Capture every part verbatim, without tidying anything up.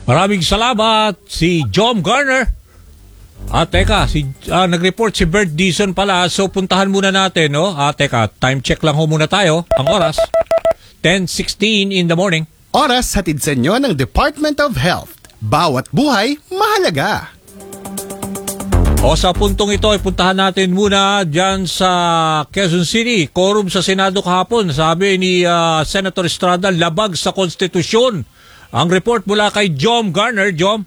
Maraming salamat si Jom Garner. Ah, teka, si, ah, nag-report si Bert Dizon pala. So, puntahan muna natin, no? Ah, teka, time check lang ho muna tayo. Ang oras, ten sixteen in the morning. Oras hatid sa inyo ng Department of Health. Bawat buhay, mahalaga. O sa puntong ito, ay puntahan natin muna dyan sa Quezon City. Quorum sa Senado kahapon. Sabi ni uh, Senator Estrada, labag sa konstitusyon. Ang report mula kay Jom Garner. Jom?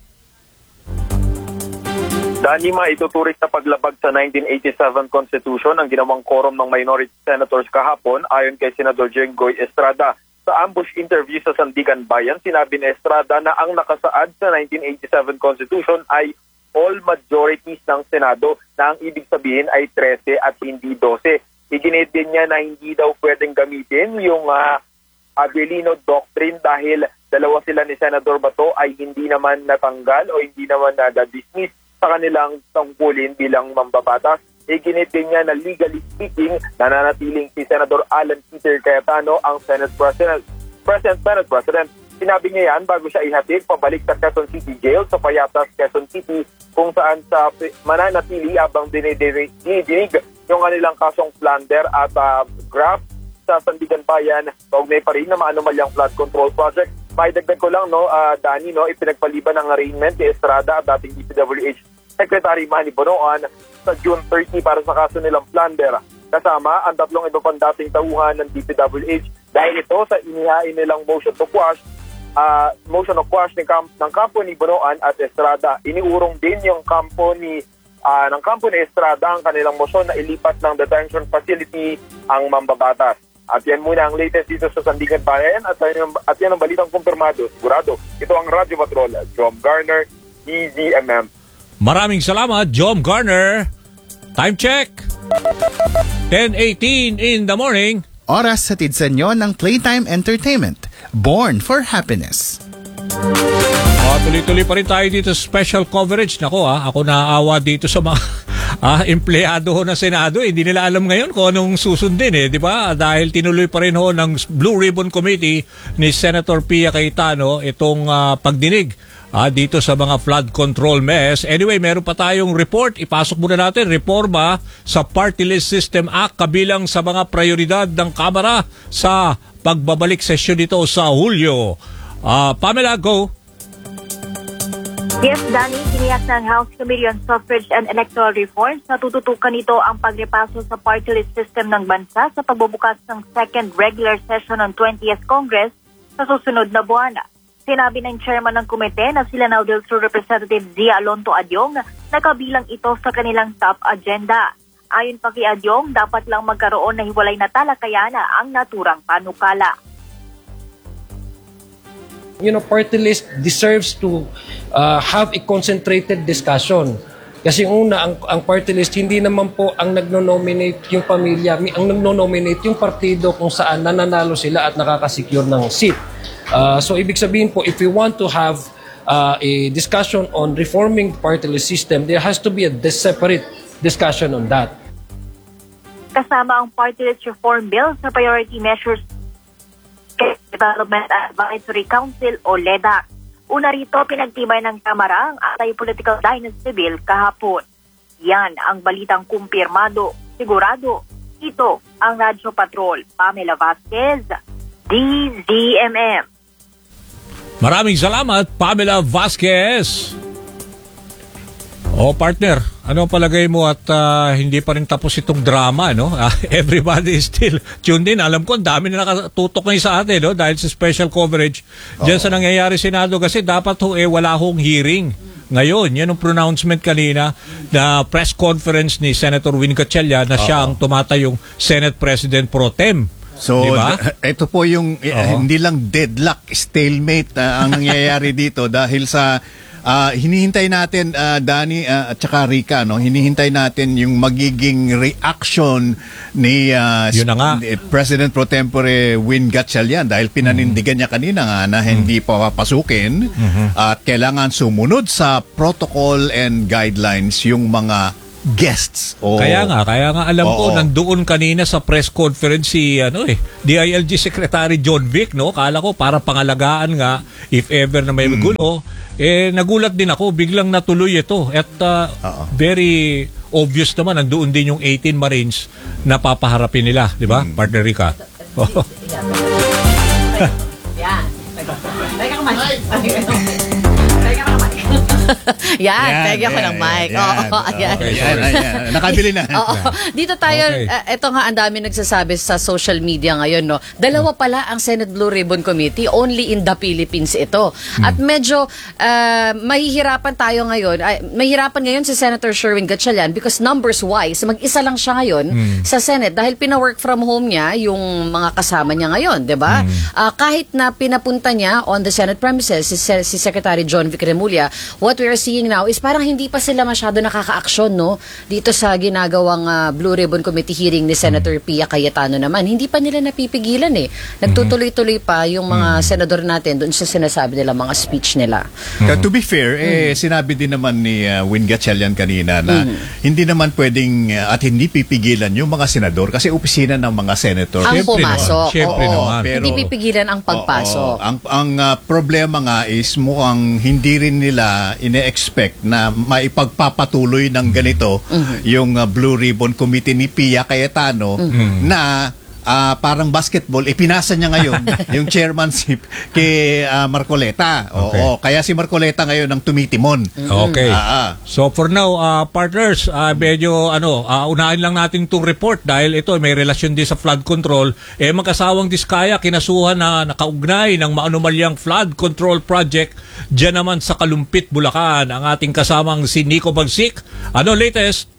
Dani, maituturing na paglabag sa nineteen eighty-seven Constitution ang ginawang quorum ng minority senators kahapon ayon kay Senador Jenggoy Estrada. Sa ambush interview sa Sandigan Bayan, sinabi ni Estrada na ang nakasaad sa nineteen eighty-seven Constitution ay all majorities ng Senado na ang ibig sabihin ay thirteen at hindi twelve. Iginit din niya na hindi daw pwedeng gamitin yung uh, Avellino Doctrine dahil dalawa sila ni Senador Bato ay hindi naman natanggal o hindi naman na-dismiss sa kanilang tungkulin bilang mambabatas. Iginit din niya na legally speaking, nananatiling si Senador Alan Peter Cayetano ang Senate President. Present Senate President. Sinabi niya yan bago siya ihatid pabalik sa Quezon City Jail sa Payatas, Quezon City, kung saan sa mananatili habang dinidinig yung kanilang kasong plunder at uh, graft sa Sandigan Bayan. Kaugnay pa rin na maanumalyang flood control project. Maidagdag ko lang, no, uh, Dani, no, ipinagpaliban ng arraignment ni Estrada at dating D P W H Secretary Manny Bonoan sa June thirtieth para sa kaso nilang plunder. Kasama ang tatlong iba pang dating tauhan ng D P W H dahil ito sa inihain nilang motion to quash, uh, motion to quash ng, kamp ng kampo ni Bonoan at Estrada. Iniurong din yung kampo ni uh, ng kampo ni Estrada ang kanilang motion na ilipat ng detention facility ang mambabatas. At yan muna ang latest dito sa Sandigan Bayan at, at yan ang balitang kumpirmado. Sigurado, ito ang Radyo Patrol, Jom Garner, D Z M M. Maraming salamat, Jom Garner. Time check, ten eighteen in the morning. Oras hatid sa inyo ng Playtime Entertainment. Born for Happiness. Oh, tuloy-tuloy pa rin tayo dito sa special coverage. Nako ah, ako naaawa dito sa mga ah, empleyado ho ng Senado. Eh, hindi nila alam ngayon kung anong susundin eh, di ba? Dahil tinuloy pa rin ho ng Blue Ribbon Committee ni Senator Pia Cayetano itong ah, pagdinig ah, dito sa mga flood control mess. Anyway, meron pa tayong report. Ipasok muna natin, reforma sa Party List System Act kabilang sa mga prioridad ng Kamara sa pagbabalik sesyon nito sa Hulyo. Ah, Pamela, go! Yes, Danny, tiniyak ng House Committee on Suffrage and Electoral Reforms na tututukan nito ang pagrepaso sa party list system ng bansa sa pagbubukas ng second regular session ng twentieth Congress sa susunod na buwan. Sinabi ng chairman ng komite na sila na Del Sur Representative Zia Alonto Adyong na kabilang ito sa kanilang top agenda. Ayon pa kay Adyong, dapat lang magkaroon na hiwalay na talakayana ang naturang panukala. You know, party list deserves to uh, have a concentrated discussion. Kasi una, ang, ang party list, hindi naman po ang nagno-nominate yung pamilya, ang nagno-nominate yung partido kung saan nananalo sila at nakakasecure ng seat. Uh, so, ibig sabihin po, if we want to have uh, a discussion on reforming the party list system, there has to be a separate discussion on that. Kasama ang party list reform bill sa priority measures Development Advisory Council o LEDAC. Una rito, pinagtibay ng Kamara ang anti-political dynasty bill kahapon. Yan ang balitang kumpirmado. Sigurado, ito ang Radyo Patrol. Pamela Vasquez, D Z M M. Maraming salamat, Pamela Vasquez. Oh, partner, ano ang palagay mo at uh, hindi pa rin tapos itong drama, no? Uh, everybody is still tuned in. Alam ko, ang dami na nakatutok ngayon sa atin, no? Dahil sa special coverage dyan sa nangyayari Senado kasi dapat ho, eh, wala hong hearing. Ngayon, yan ang pronouncement kanina na press conference ni Senator Win Gatchalian na siya ang tumatayong Senate President Pro Tem. So, diba? ito po yung uh, hindi lang deadlock, stalemate uh, ang nangyayari dito dahil sa Uh, hinihintay natin, uh, Danny uh, at saka Rica, no? Hinihintay natin yung magiging reaction ni uh, President Pro Tempore Win Gatchalian dahil pinanindigan niya kanina nga na hindi pa papasukin mm-hmm. at kailangan sumunod sa protocol and guidelines yung mga guests. Oh. Kaya nga, kaya nga alam Oo. ko nandoon kanina sa press conference si ano eh, D I L G Secretary John Vic, no? Kala ko para pangalagaan nga if ever na may mm. gulo eh nagulat din ako, biglang natuloy ito. At uh, very obvious naman, nandoon din yung eighteen Marines na papaharapin nila, di ba, partner Rica? Yan. Teka ka, Mike. Teka ka, Mike. Yan, tagyan ko ng mic. Yan, Oo, ayan. Okay, Yan, ayan. Nakabili na. Oo. Dito tayo, Okay. uh, ito nga ang dami nagsasabi sa social media ngayon, no. Dalawa pala ang Senate Blue Ribbon Committee, only in the Philippines ito. At medyo uh, mahihirapan tayo ngayon, ay, mahihirapan ngayon si Senator Sherwin Gatchalian because numbers wise, mag-isa lang siya ngayon sa Senate dahil pina-work from home niya yung mga kasama niya ngayon, 'di ba? Uh, kahit na pinapunta niya on the Senate premises si, si Secretary John Vic Remulla, what we are seeing now is parang hindi pa sila masyado nakaka-aksyon, no, dito sa ginagawang uh, Blue Ribbon Committee hearing ni Senator Pia Cayetano naman. Hindi pa nila napipigilan eh. Nagtutuloy-tuloy pa yung mga senador natin doon sa sinasabi nila, mga speech nila. Uh, to be fair, eh, sinabi din naman ni uh, Win Gatchalian kanina na hindi naman pwedeng uh, at hindi pipigilan yung mga senador kasi opisina ng mga senator. Ang Siyempre pumasok. naman. Siyempre Oo. naman. Pero- Hindi pipigilan ang pagpasok. Oo, ang ang uh, problema nga is mukhang hindi rin nila ine-expect na maipagpapatuloy ng ganito yung uh, Blue Ribbon Committee ni Pia Cayetano na ah, parang basketball, ipinasa niya ngayon yung chairmanship kay ah, Marcoleta. Oo, Okay. kaya si Marcoleta ngayon ang tumitimon. Okay. Ah, ah. So for now, uh, partners, uh, medyo ano, uh, unahin lang natin itong report dahil ito may relasyon din sa flood control. Eh mag-asawang Diskaya kinasuhan na nakaugnay ng maanumalyang flood control project diyan naman sa Kalumpit, Bulacan. Ang ating kasamang si Nico Bagsik. Ano latest?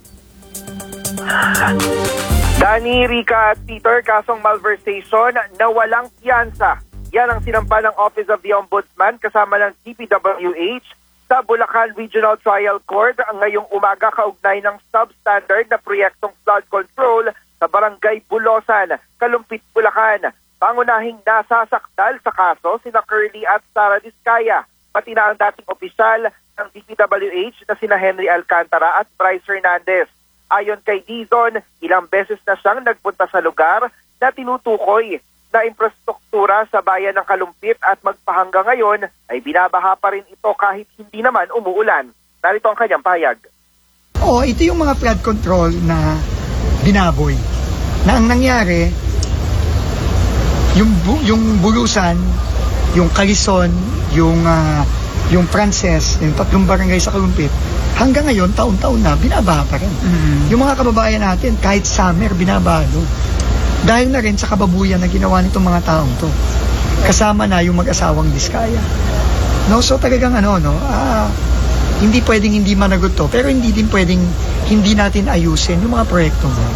Danny, Rica at Peter, kasong malversation na walang piyansa. Yan ang sinampa ng Office of the Ombudsman kasama ng D P W H sa Bulacan Regional Trial Court ngayong umaga kaugnay ng substandard na proyektong flood control sa Barangay Bulosan, Kalumpit, Bulacan. Pangunahing nasasakdal sa kaso sina Curly at Sara Diskaya, pati na ang dating opisyal ng D P W H na sina Henry Alcantara at Bryce Hernandez. Ayon kay Dizon, ilang beses na siyang nagpunta sa lugar na tinutukoy na infrastruktura sa bayan ng Kalumpit at magpahanggang ngayon ay binabaha pa rin ito kahit hindi naman umuulan. Narito ang kanyang pahayag. Oo, ito yung mga flood control na binaboy. Na ang nangyari, yung, bu- yung Bulusan, yung Quezon, yung, ah, yung Frances, yung tatlong barangay sa Kalumpit, hanggang ngayon, taon-taon na, binabaha pa rin. Yung mga kababayan natin, kahit summer, binabaha doon. Dahil na rin sa kababuyan na ginawa nitong mga taong to. Kasama na yung mag-asawang Diskaya. No, so talagang ano, no, ah, hindi pwedeng hindi managot to, pero hindi din pwedeng hindi natin ayusin yung mga proyekto mo.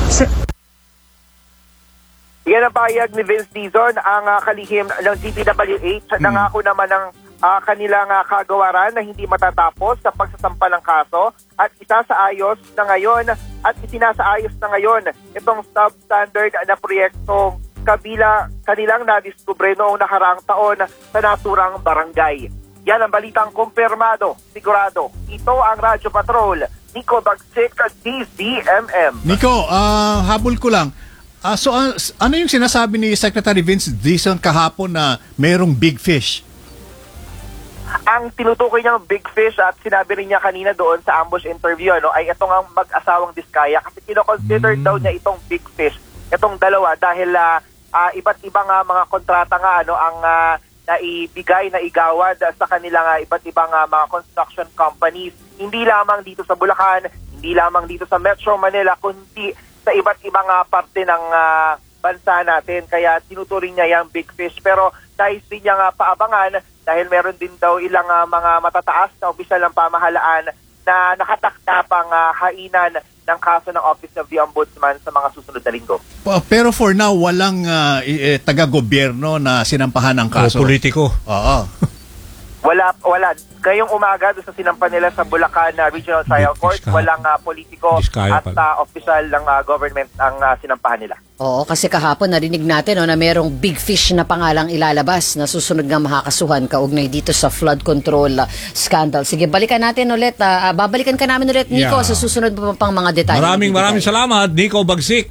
Yan ang pahayag ni Vince Dizon, ang uh, kalihim ng D P W H. Nangako naman ng uh, kanilang uh, kagawaran na hindi matatapos sa pagsasampa ng kaso at isa sa ayos na ngayon at isinasaayos na ngayon itong substandard na proyektong kabila kanilang nadiskubre noong nakaraang taon sa naturang barangay. Yan ang balitang kumpirmado, sigurado. Ito ang Radyo Patrol, Nico Bagsik, D Z M M. Nico, ah, habol ko lang. Ah, so ah, s- ano yung sinasabi ni Secretary Vince Dizon kahapon na mayroong big fish? Ang tinutukoy niyang big fish at sinabi rin niya kanina doon sa ambush interview ano, ay itong ang mag-asawang Diskaya kasi kinoconsider Mm. daw niya itong big fish, itong dalawa dahil ah, ah, iba't ibang ah, mga kontrata nga ano ang ah, naibigay, naigawad sa kanilang ah, iba't ibang ah, mga construction companies, hindi lamang dito sa Bulacan, hindi lamang dito sa Metro Manila, kundi sa iba't ibang ah, parte ng ah, bansa natin. Kaya tinuturing niya yung big fish. Pero nais din niya nga paabangan dahil meron din daw ilang ah, mga matataas na opisyal ng pamahalaan na nakatakda pang ah, hainan ng kaso ng Office of the Ombudsman sa mga susunod na linggo. Pa- Pero for now, walang ah, i- eh, taga-gobyerno na sinampahan ng O kaso. politiko? Oo. Wala, wala. Ngayong umaga doon sa sinampa nila sa Bulacan na Regional Trial Big Court, fish kahapon. walang ah, politiko Diskaya at pala. uh, opisyal ng ah, government ang ah, sinampahan nila. Oo, kasi kahapon narinig natin no, na merong big fish na pangalang ilalabas na susunod nga makakasuhan kaugnay dito sa flood control uh, scandal. Sige, balikan natin ulit. Uh, babalikan ka namin ulit, Nico, Yeah. sa susunod pa pang mga detalye. Maraming na maraming bibigay. salamat, Nico Bagsik.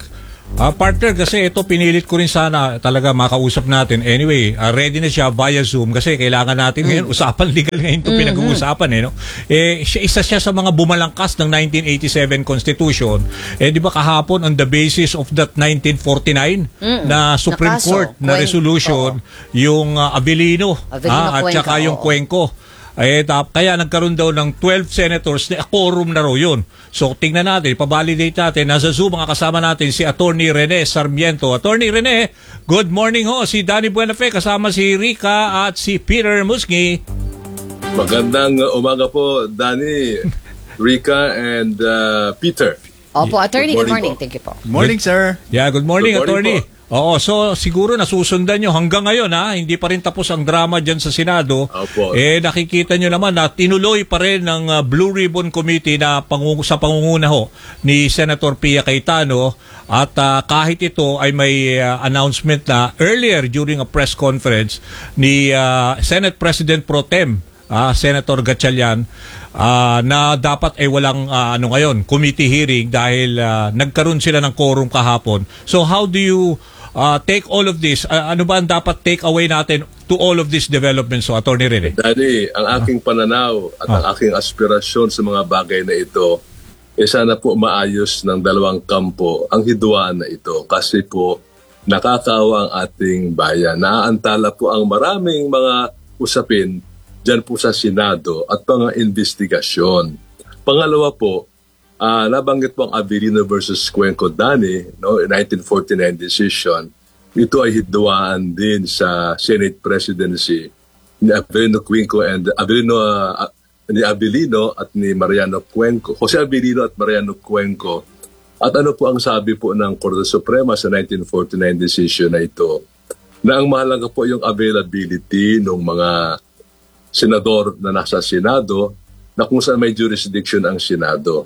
Ah, partner, kasi ito pinilit ko rin sana talaga makausap natin. Anyway, ah, ready na siya via Zoom kasi kailangan natin ngayon usapan legal ngayon ito pinag-uusapan eh, no? Eh siya, isa siya sa mga bumalangkas ng nineteen eighty-seven Constitution. Eh di ba kahapon on the basis of that nineteen forty-nine na Supreme Nakaso, Court na Cuen- resolution, yung ah, Avelino, Avelino ah, at Cuenca, saka yung oo. Cuenco. Eh, tap, kaya nagkaroon daw ng twelve senators na quorum na raw yun. So, tingnan natin, pabalidate natin. Nasa Zoom, mga kasama natin si Attorney Rene Sarmiento. Attorney Rene, good morning ho. Si Danny Buenafe, kasama si Rica at si Peter Musngi. Magandang uh, umaga po, Danny, Rica, and uh, Peter. Opo, attorney, good morning. Good morning po. Thank you po. Morning, sir. Yeah, good morning, Good morning Attorney. Oo, so siguro nasusundan nyo hanggang ngayon ha, hindi pa rin tapos ang drama dyan sa Senado. Opo. Eh nakikita nyo naman na tinuloy pa rin ng uh, Blue Ribbon Committee na pangung- sa pangunguna ho ni Senator Pia Cayetano at uh, kahit ito ay may uh, announcement na earlier during a press conference ni uh, Senate President Pro Tem ah, Senator Gatchalian ah, na dapat ay walang ah, ano ngayon committee hearing dahil ah, nagkaroon sila ng quorum kahapon. So how do you uh, take all of this? Uh, ano ba ang dapat take away natin to all of this development? So, Attorney Rene. Danny, ang aking pananaw at ang aking aspirasyon sa mga bagay na ito, eh sana po maayos ng dalawang kampo ang hidwaan na ito. Kasi po, nakakaawa ang ating bayan. Naaantala po ang maraming mga usapin dyan po sa Senado at mga investigasyon. Pangalawa po, uh, nabanggit po ang Avelino versus Cuenco Danny, no, nineteen forty-nine decision. Ito ay hidwaan din sa Senate presidency ni Avelino Cuenco and Avelino, uh, ni Avelino at ni Mariano Cuenco. Jose Avelino at Mariano Cuenco. At ano po ang sabi po ng Korte Suprema sa nineteen forty-nine decision na ito? Na ang mahalaga po yung availability ng mga senador na nasa Senado na kung saan may jurisdiction ang Senado.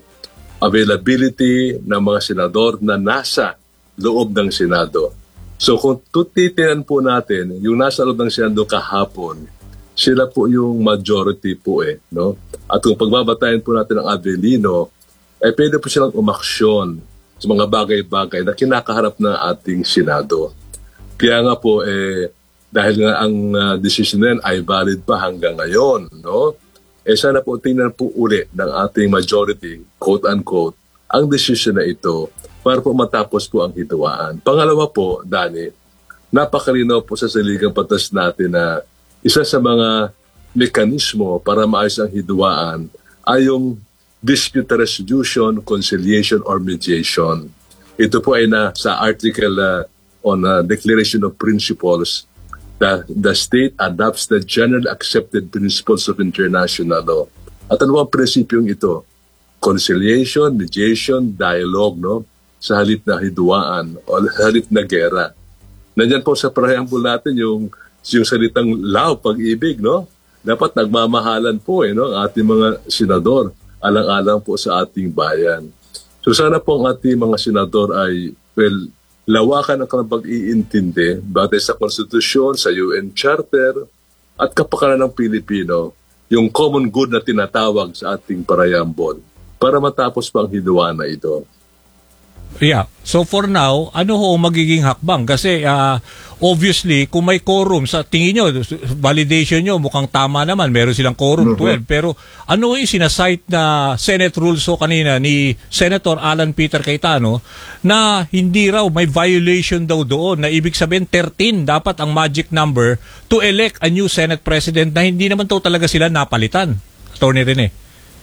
Availability ng mga senador na nasa loob ng Senado. So kung tutitinan po natin, yung nasa loob ng Senado kahapon, sila po yung majority po eh. No? At kung pagbabatayan po natin ang Avelino, eh pwede po silang umaksyon sa mga bagay-bagay na kinakaharap ng ating Senado. Kaya nga po, eh, dahil nga ang uh, decision na yan ay valid pa hanggang ngayon, no? Eh sana po tingnan po uli ng ating majority, quote-unquote, ang decision na ito para po matapos po ang hidwaan. Pangalawa po, Danny, napakalinaw po sa saligang batas natin na isa sa mga mekanismo para maayos ang hidwaan ay yung dispute resolution, conciliation, or mediation. Ito po ay na sa article uh, on uh, Declaration of Principles. The, the state adopts the generally accepted principles of international law. At ano ang prinsipyong ito? Conciliation, mediation, dialogue, no? Sa halip na hidwaan o halip na gera. Nandyan po sa preamble natin yung, yung salitang love, pag-ibig, no? Dapat nagmamahalan po eh, no? Ang ating mga senador, alang-alang po sa ating bayan. So sana po ang ating mga senador ay, well, lawakan ang kanilang pag-iintindi batay sa konstitusyon, sa U N Charter, at kapakanan ng Pilipino, yung common good na tinatawag sa ating parayambon para matapos pa ang hidwaan na ito. Yeah. So for now, ano ho magiging hakbang? Kasi uh, obviously, kung may quorum, sa tingin nyo, validation nyo, mukhang tama naman. Meron silang quorum, twelve. Pero ano yung sinasite na Senate rules ho kanina ni Senator Alan Peter Cayetano na hindi raw may violation daw doon, na ibig sabihin thirteen dapat ang magic number to elect a new Senate President na hindi naman to talaga sila napalitan. Attorney Rene.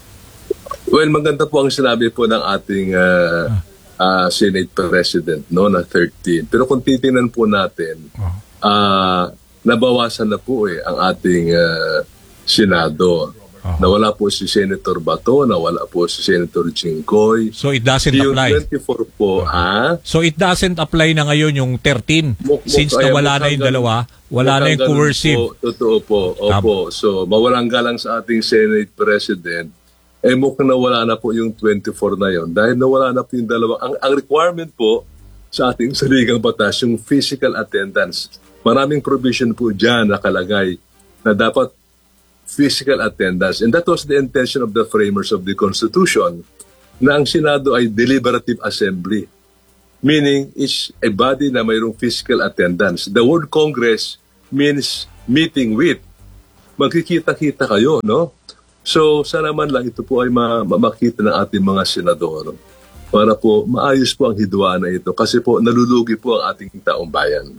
Well, maganda po ang sinabi po ng ating uh, uh, Senate President, no, na thirteen. Pero kung titingnan po natin, uh, nabawasan na po eh ang ating uh, Senado. Nawala po si Senator Bato, nawala po si Senator Jinggoy. So it doesn't yung apply. twenty-four po, ha? So it doesn't apply na ngayon yung thirteen. Muk- muk- Since kaya nawala na mukhang yung ganun- dalawa, wala na mukhang yung ganun coercive. Po, totoo po. Opo. So mawalang galang sa ating Senate President, eh mukhang nawala na po yung twenty-four na yon dahil nawala na po yung dalawa. Ang, ang requirement po sa ating saligang batas, yung physical attendance. Maraming provision po dyan nakalagay na dapat physical attendance. And that was the intention of the framers of the Constitution, na ang Senado ay deliberative assembly. meaning it's a body na mayroong physical attendance. The word Congress means meeting with. Magkikita-kita kayo, no? So, sana man lang ito po ay ma- makita ng ating mga senador para po maayos po ang hidwaan na ito kasi po nalulugi po ang ating taong bayan.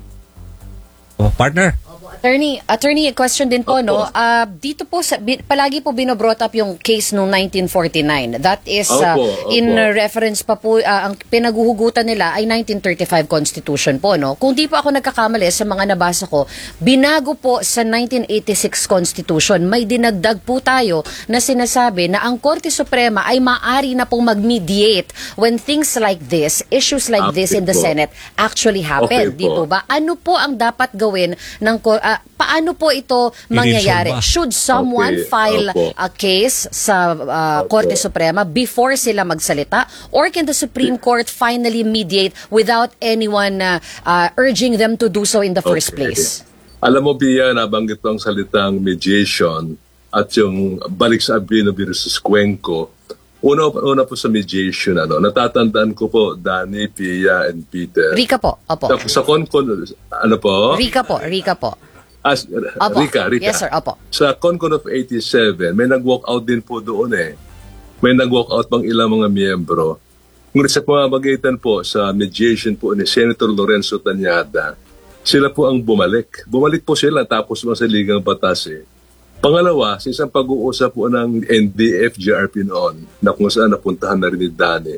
Oh, partner. Attorney, attorney, question din po, no? Uh, dito po, sa, bi, palagi po binobrought up yung case noong nineteen forty-nine. That is, uh, Opo, opo. in uh, reference pa po, uh, ang pinaguhugutan nila ay nineteen thirty-five Constitution po, no? Kung di po ako nagkakamali sa mga nabasa ko, binago po sa nineteen eighty-six Constitution, may dinagdag po tayo na sinasabi na ang Korte Suprema ay maaari na pong mag-mediate when things like this, issues like Okay this in the po. Senate actually happen. Okay Di po. po ba? Ano po ang dapat gawin ng Korte? Uh, paano po ito mangyayari? Inisolba. Should someone Okay, file opo. a case sa uh, Opo. Korte Suprema before sila magsalita? Or can the Supreme Court finally mediate without anyone uh, uh, urging them to do so in the first Okay. place? Alam mo, Bia, nabanggit po ang salitang mediation at yung balik sa Abino versus Cuenco. Una, una po sa mediation, ano, natatandaan ko po, Danny, Pia, and Peter. Rika po. Opo. Sa, sa Concon, ano po? Rika po. Rika po. As, Opo. Rika, Rika. Yes, sir. Opo. Sa Concon of eighty-seven, may nag-walk out din po doon eh. May nag-walk out pang ilang mga miyembro. Ngunit sa pamamagitan po sa mediation po ni Senator Lorenzo Tañada, sila po ang bumalik. Bumalik po sila tapos mga sa Ligang Batas eh. Pangalawa, sa isang pag-uusap po ng N D F G R P noon, na kung saan napuntahan na rin ni Danny,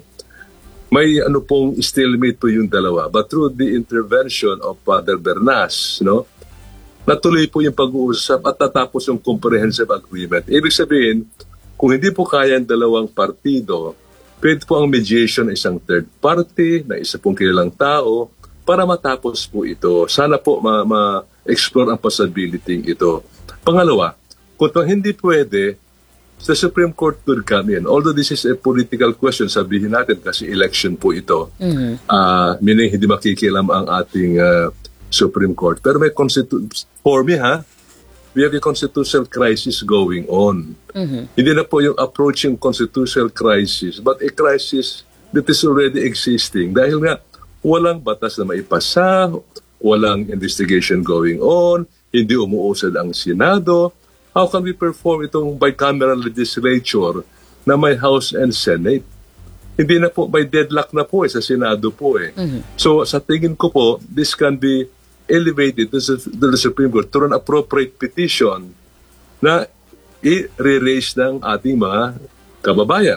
may ano pong stalemate po yung dalawa. But through the intervention of Father Bernas, no, natuloy po yung pag-uusap at natapos yung comprehensive agreement. Ibig sabihin, kung hindi po kaya ang dalawang partido, pwede po ang mediation ng isang third party, na isa pong kilalang tao, para matapos po ito. Sana po ma- ma-explore ang possibility ito. Pangalawa, kung hindi pwede, the Supreme Court could come in. Although this is a political question, sabihin natin kasi election po ito, mm-hmm. uh, meaning hindi makikialam ang ating uh, Supreme Court. Pero may constitu- for me ha, we have a constitutional crisis going on. Mm-hmm. Hindi na po yung approaching constitutional crisis, but a crisis that is already existing. Dahil nga, walang batas na maipasa, walang investigation going on, hindi umuusad ang Senado. How can we perform itong bicameral legislature na may House and Senate? Hindi na po, by deadlock na po eh, sa Senado po eh. Mm-hmm. So sa tingin ko po, this can be elevated to the Supreme Court through an appropriate petition na i-re-raise ng ating mga kababayan.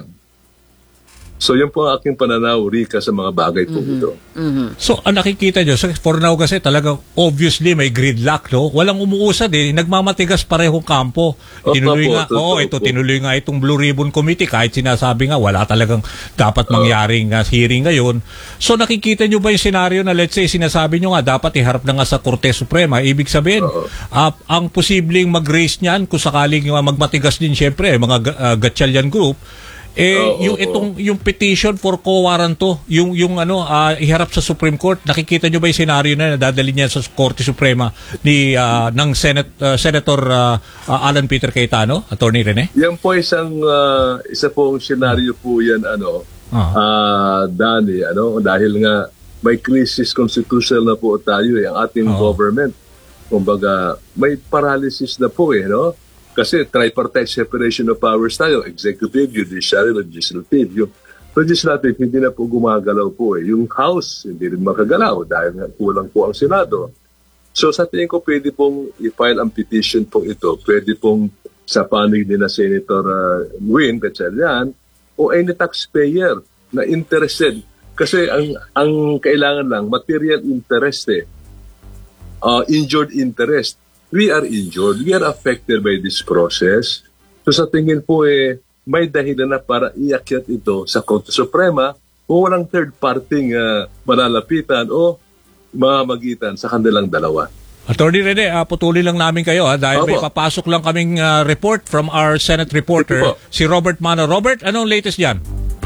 So yun po ang aking pananaw, Rika, sa mga bagay po Mm-hmm. ito. Mm-hmm. So, ang nakikita nyo, so for now kasi talagang obviously may gridlock, no? Walang umuusad eh. Nagmamatigas parehong kampo. Opo, Tinuloy opo, nga, totoo oh, ito, po. tinuloy nga itong Blue Ribbon Committee kahit sinasabi nga wala talagang dapat mangyaring uh, hearing ngayon. So, nakikita nyo ba yung senaryo na let's say sinasabi nyo nga dapat iharap na nga sa Korte Suprema. Ibig sabihin, uh, ang posibleng mag-raise niyan kung sakaling uh, magmatigas din syempre, mga uh, Gatchalian Group, eh Oo, yung oo. itong yung petition for quo warranto, yung yung ano uh, iharap sa Supreme Court, nakikita nyo ba yung senaryo na dadali niya sa Korte Suprema ni uh, ng Senate uh, Senator uh, uh, Alan Peter Cayetano, Attorney Rene? Yan po isang uh, isa pong senaryo po yan ano, Ah. uh, Danny, ano, dahil nga may crisis constitutional na po tayo eh, ang ating Oo. government. Kumbaga, may paralysis na po eh, no? Kasi tripartite separation of powers tayo, executive, judiciary, legislative. Yung legislative, hindi na po gumagalaw po eh. Yung House, hindi rin makagalaw dahil nga kulang po ang Senado. So sa tingin ko, pwede pong i-file ang petition pong ito. Pwede pong sa panig ni na Senator uh, Win, Gatchalian, o any taxpayer na interested. Kasi ang ang kailangan lang, material interest eh. Uh, injured interest. We are injured. We are affected by this process. So sa tingin po eh, may dahilan na para iakyat ito sa Korte Suprema o walang third party uh, malalapitan o mamamagitan sa kanilang dalawa. Attorney Rene, uh, putuli lang namin kayo ha, dahil Opo. may papasok lang kaming uh, report from our Senate reporter, Ito po. si Robert Mano. Robert, anong latest dyan?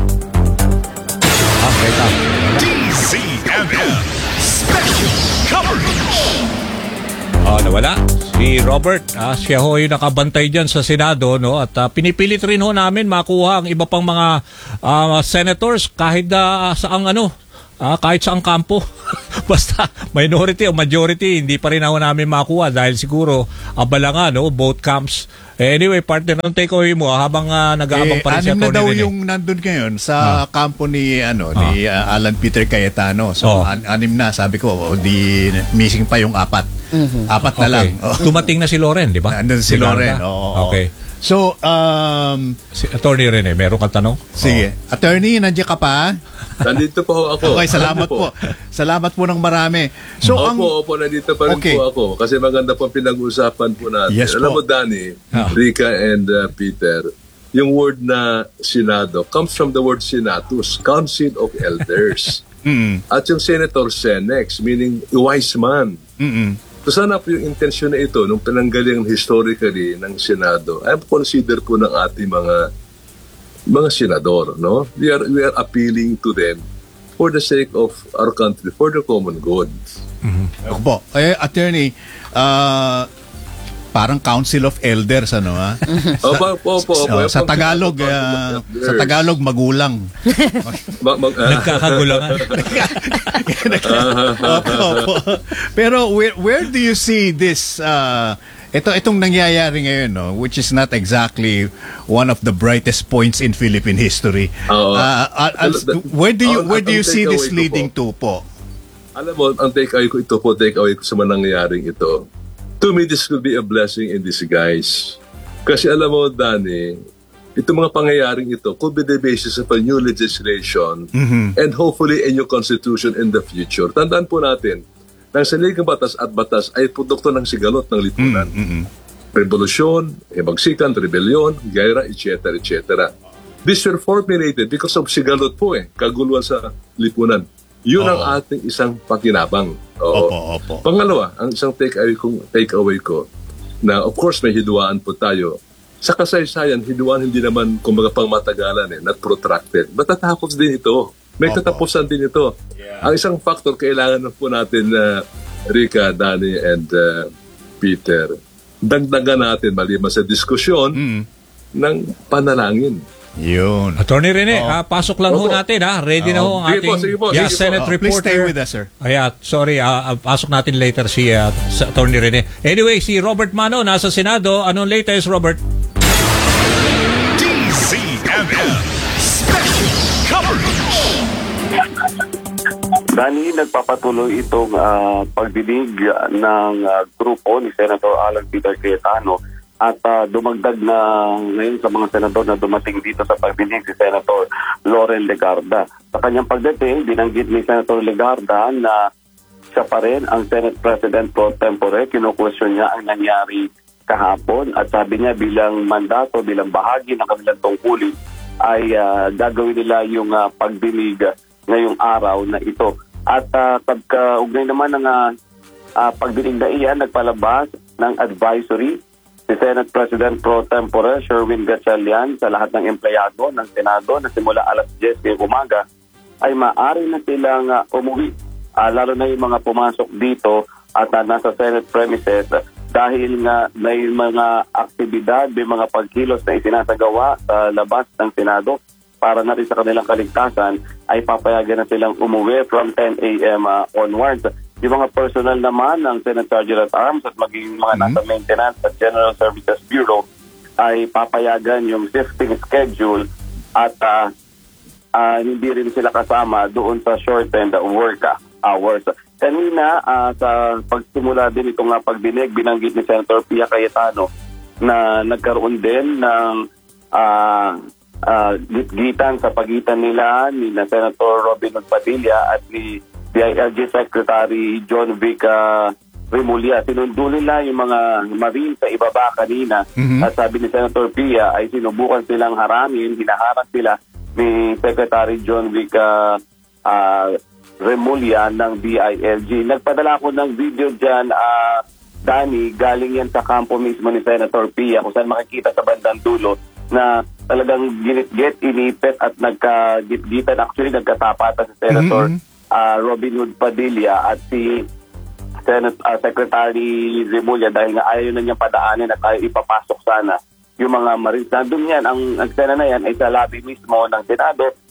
Ah, wait up. D Z M M Special Coverage. Oh, nawala. Si Robert, ah, siya ho yung nakabantay dyan sa Senado, no? At ah, pinipilit rin ho namin makuha ang iba pang mga ah, senators kahit uh, sa ang ano, ah, kahit saang kampo. Basta minority o majority, hindi pa rin ako namin makuha dahil siguro abala nga, no, both camps. Eh, anyway, partner, ng takeaway mo habang uh, nag-aabang Eh, pa rin si anim na Atty. daw Rene. yung nandun ngayon sa kampo ni ano ni uh, Alan Peter Cayetano. Oh. So an- anim na, sabi ko, oh, di missing pa yung apat. Apat na Okay. lang. Oh. Dumating na si Loren, di ba? Nandun si Loren. Garda? Oo. Okay. So, um, Si Atty. Rene, meron kang tanong? sige. Attorney, nandiyan ka pa? Nandito po ako. Okay, salamat po. Salamat po ng marami. So, opo, ang opo, nandito pa rin Okay. po ako. Kasi maganda po pinag-uusapan po natin. Yes Alam po. mo, Danny, Ah. Rica and uh, Peter, yung word na Senado comes from the word Senatus, Council of Elders. Mm. At yung Senator Senex, meaning wise man. Mm-mm. So sana po yung intensyon na ito, nung pinanggaling historically ng Senado, ay consider po ng ating mga mga senador, no? We are we are appealing to them for the sake of our country, for the common good. Ako po. Eh, attorney, ah, parang Council of Elders, ano ha? Opo, opo, opo. So, sa Tagalog, ah, sa Tagalog, magulang. Mag, mag, ah, Nagkakagulangan. Opo, opo. Pero where, where do you see this, uh, ito, itong nangyayari ngayon, no, which is not exactly one of the brightest points in Philippine history. Oo. Uh, uh, uh, where do you, Ang- where do you ang see this takeaway ko leading po. to po? Alam mo, ang take-away ko ito po, take-away ko sa mga nangyayaring ito. To me, this could be a blessing in disguise. Kasi alam mo, Danny, itong mga pangyayaring ito could be the basis of a new legislation and hopefully a new constitution in the future. Tandaan po natin, ng saligang batas at batas ay produkto ng sigalot ng lipunan. Revolusyon, himagsikan, rebellion, gaira, et cetera, et cetera. These were formulated because of sigalot po eh, kaguluhan sa lipunan. Yun ang Oo. ating isang pakinabang. Oo. Opo, opo. Pangalawa, ang isang take-away kong take-away ko na of course may hiduaan po tayo. Sa kasaysayan, hiduaan hindi naman kumbaga pang matagalan eh, not protracted. Matatapos din ito. May Opo. katapusan din ito. Ang isang factor kailangan na po natin na Rica, Danny, and uh, Peter, dagdagan natin maliban sa diskusyon ng panalangin. Yun. Attorney Rene, ah, pasok lang ho Opo. natin, ha? Ready na ho ang Sige po, ating sige po, yeah, sige po. Senate Oh, please reporter. stay with us, sir. Ayan, sorry, ah, ah, pasok natin later si ah, sa Attorney Rene. Anyway, si Robert Mano nasa Senado. Anong latest, Robert? D Z M M Special Coverage. Dani, nagpapatuloy itong uh, pagdinig ng uh, grupo ni Senator Alan Peter Cayetano at uh, dumagdag na ngayon sa mga senador na dumating dito sa pagdinig si Senator Loren Legarda. Sa kanyang pagdating, binanggit ni Senator Legarda na siya pa rin ang Senate President pro tempore. Kinukwestiyon niya ang nangyari kahapon at sabi niya bilang mandato, bilang bahagi ng kanilang tungkulin ay uh, gagawin nila yung uh, pagdinig ngayong araw na ito. At uh, pagkaugnay naman ng uh, uh, pagdinig na iyan, nagpalabas ng advisory si Senate President pro tempore Sherwin Gatchalian sa lahat ng empleyado ng Senado na simula alas diyes ng umaga ay maaari na silang uh, umuwi. Uh, lalo na yung mga pumasok dito at uh, nasa Senate premises uh, dahil nga may mga aktibidad, may mga pagkilos na isinasagawa sa labas ng Senado para na rin sa kanilang kaligtasan ay papayagan na silang umuwi from ten a.m. uh, onwards. Yung mga personal naman ng Senate Sergeant at Arms at maging mga nasa maintenance at General Services Bureau ay papayagan yung shifting schedule at uh, uh, hindi rin sila kasama doon sa shortened work hours. Kanina, uh, sa pagsimula din itong uh, pagdinig, binanggit ni Senator Pia Cayetano na nagkaroon din ng uh, uh, gitgitan sa pagitan nila ni na Senator Robin Hood Padilla at ni D I L G Secretary John Vic uh, Remulla. Sinundo nila yung mga marine sa ibaba kanina. Mhm. At sabi ni Senator Pia ay sinubukan silang haramin, hinaharap sila ni Secretary John Vic uh, uh, Remulla ng D I L G. Nagpadala ko ng video dyan, uh, Danny, galing yan sa kampo mismo ni Senator Pia kung saan makikita sa bandang dulo na talagang ginit-git, inipit at nagkagit-gitan. Actually, nagkatapatan si Senator Mhm. uh, Robin Hood Padilla at si Senate uh, Secretary Remulla dahil nga ayaw na niyang padaanin at ayaw ipapasok sana yung mga Marines. Nandun yan, ang eksena na yan ay sa lobby mismo ng Senado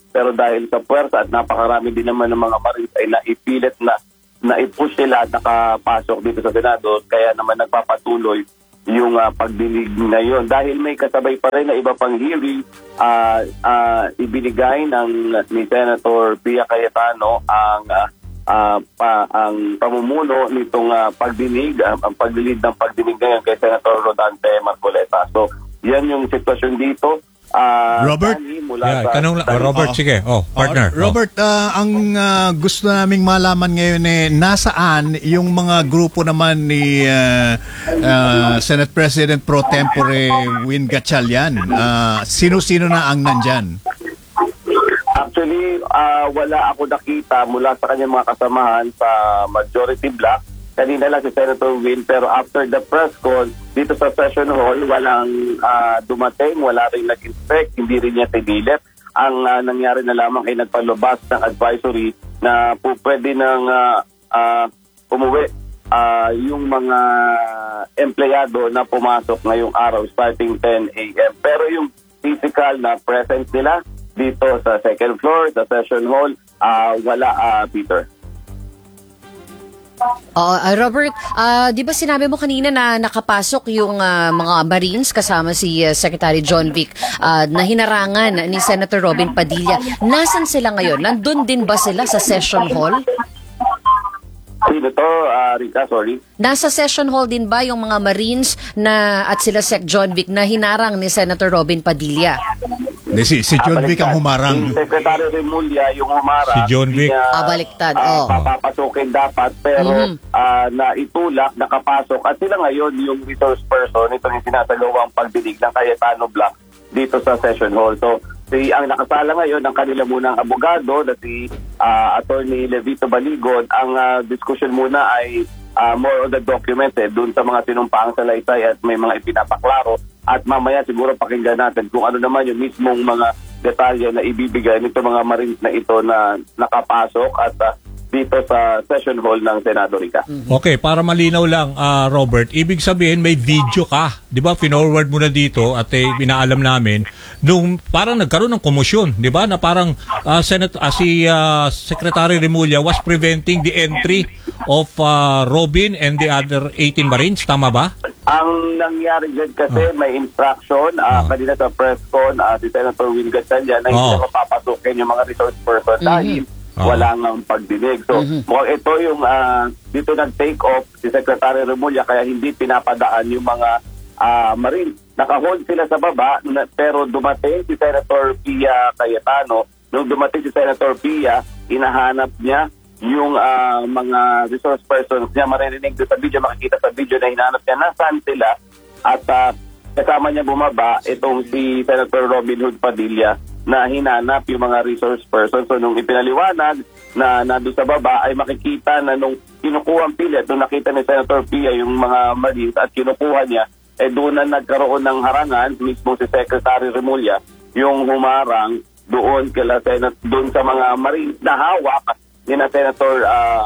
pero dahil sa puwersa at napakarami din naman ng mga Marines ay naipilit na na-push sila at nakapasok dito sa Senado, kaya naman nagpapatuloy yung uh, pagdinig ngayon. Dahil may kasabay pa rin na iba pang hearing, uh, uh, ibinigay ng ni Senator Pia Cayetano ang uh, uh, pa, ang pamumuno nitong uh, pagdinig, uh, ang pagdilid ng pagdinig ngayon kay Senator Rodante Marcoleta. So, yan yung sitwasyon dito. Uh, Robert? Danny, mula Yeah, sa- tanong lang. Oh, Robert, Oh. sige. Oh, partner. Oh, Robert, ah, ang ah, gusto naming malaman ngayon eh, nasaan yung mga grupo naman ni ah, ah, Senate President Pro Tempore Win Gatchalian? Ah, sino-sino na ang nandyan? Actually, ah, wala ako nakita mula sa kanyang mga kasamahan sa majority block. Kanina lang si Senator Win, pero after the press con, dito sa session hall, walang uh, dumating, wala rin nag-inspect, hindi rin niya tinilit. Ang uh, nangyari na lamang ay nagpalabas ng advisory na po pwede nang uh, uh, umuwi uh, yung mga empleyado na pumasok ngayong araw starting ten a.m. Pero yung physical na presence nila dito sa second floor, sa session hall, uh, wala, uh, Peter. Oh, uh, Robert, uh, di ba sinabi mo kanina na nakapasok yung uh, mga Marines kasama si uh, Secretary John Vic uh, na hinarangan ni Senator Robin Padilla. Nasaan sila ngayon? Nandun din ba sila sa session hall? Sino to, uh, Rita? Sorry. Nasa session hall din ba yung mga Marines na at sila Sec John Vic na hinarang ni Senator Robin Padilla? Hindi, si, si John Vic ang humarang. Si Secretary Remulla yung humarang. Si John Vic. Ah, baliktad, Uh, oh. papapasukin dapat, pero Mhm. uh, naitulak, nakapasok. At sila ngayon yung resource person, ito yung sinasagawang pagdinig ng Cayetano Block dito sa session hall. So, si ang nakasala ngayon, ang kanila munang abogado na si uh, Attorney Levito Baligod. Ang uh, discussion muna ay uh, more on the document eh, dun sa mga sinumpaang salaysay at may mga ipinapaklaro. At mamaya siguro pakinggan natin kung ano naman yung mismong mga detalye na ibibigay nito mga Marines na ito na nakapasok at uh, dito sa session hall ng Senado, Rica. Okay, para malinaw lang, ah, Robert, ibig sabihin may video ka. Di ba, finorward mo na dito at eh, pinaalam namin, nung parang nagkaroon ng komosyon, di ba, na parang ah, Senate, ah, si ah, Secretary Remulla was preventing the entry of ah, Robin and the other eighteen Marines, tama ba? Ang nangyari dyan kasi may instruction uh, kanina sa press con uh, si Senator Win Gatchalian na hindi Oh. na mapapasukin yung mga resource person dahil wala nang pagdinig. So, mukhang ito yung uh, dito nag-take off si Secretary Remulla kaya hindi pinapadaan yung mga uh, Marine. Naka-hold sila sa baba na, pero dumating si Senator Pia Cayetano. Nung dumating si Senator Pia, inahanap niya yung uh, mga resource persons niya, maririnig doon sa video, makikita sa video na hinahanap niya nasaan sila at uh, kasama niya bumaba itong si Senator Robin Hood Padilla na hinanap yung mga resource persons. So nung ipinaliwanag na nandun sa baba ay makikita na nung kinukuha ang pilit, nung nakita ni Senator Pia yung mga Marines at kinukuha niya, eh doon na nagkaroon ng harangan mismo si Secretary Remulla yung humarang doon kila Senat doon sa mga Marines na hawak ni na Senator uh,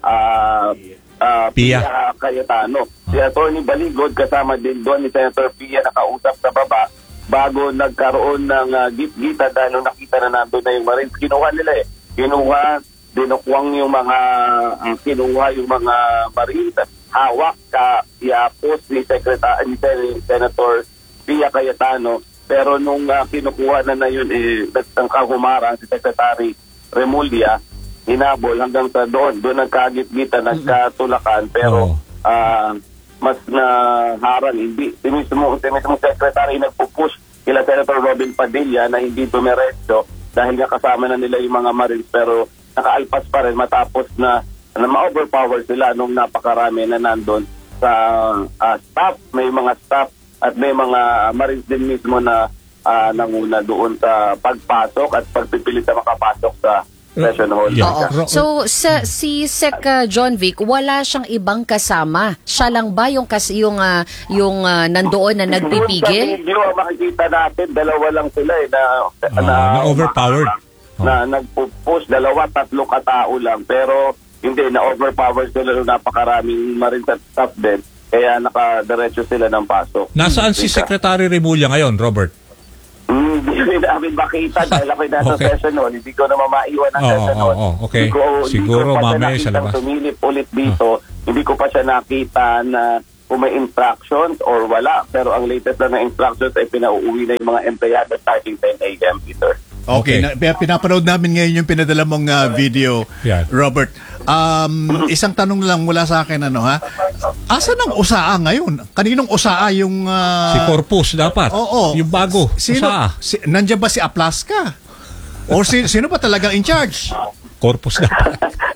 uh, uh, Pia. Pia Cayetano. Si Attorney Baligod kasama din doon ni Senator Pia nakausap sa baba bago nagkaroon ng uh, git-gita dahil nung nakita na nandun na yung Marines. Kinuha nila eh. Kinuha, dinukwang yung mga uh, kinuha yung mga Marines. Hawak ka, iapos ni Secretary ni Senator Pia Cayetano. Pero nung uh, kinukuha na na yun, eh, nagtangkahumarang si Secretary Remulla, hinabol hanggang sa doon. Doon nagkagit-gita, nagkatulakan. Pero Oo. uh, mas na harang, hindi. Si mismo, si mismo secretary nagpupush kila Senator Robin Padilla na hindi dumiretso dahil nga kasama na nila yung mga Marines pero nakaalpas pa rin matapos na, na ma-overpower sila nung napakarami na nandun sa uh, staff. May mga staff at may mga Marines din mismo na uh, nanguna doon sa pagpasok at pagpipilit na makapasok sa session hall. Yeah. Oo. So, sa, si Sec uh, John Vic, wala siyang ibang kasama. Siya lang ba yung, kas, yung, uh, yung uh, nandoon na Doon sa nagpipigil? video, makikita natin, dalawa lang sila eh, na, Ah, na overpowered. Na nagpo-push, dalawa, tatlo katao lang. Pero hindi, na-overpowered sila nung napakaraming Marines at staff din. Kaya nakadiretso sila ng pasok. Nasaan si Rika. Secretary Remulla ngayon, Robert? Mm, hindi rin namin makita dahil ako nasa Okay. session noon. Hindi ko naman maiwan ang Oo, session oo, noon. oo, okay. Hindi ko, Siguro hindi ko pa siya mamaya sa nakitang labas. sumilip ulit dito. Hindi ko pa siya nakita na kung may instructions or wala. Pero ang latest na, na instructions ay pinauuwi na yung mga empleyado starting ten a.m. Peter. Okay, Okay. Na, pi- pinapanood namin ngayon yung pinadala mong ah, video, Yan. Robert. Um, isang tanong lang mula sa akin, ano ha? Asan ang U S A A ngayon? Kaninong U S A A yung... ah, Si Corpus dapat. Oo. Yung bago. Sino? Usa. Si, nandiyan ba si Aplaska? Or si, sino ba talagang in charge? Corpus dapat.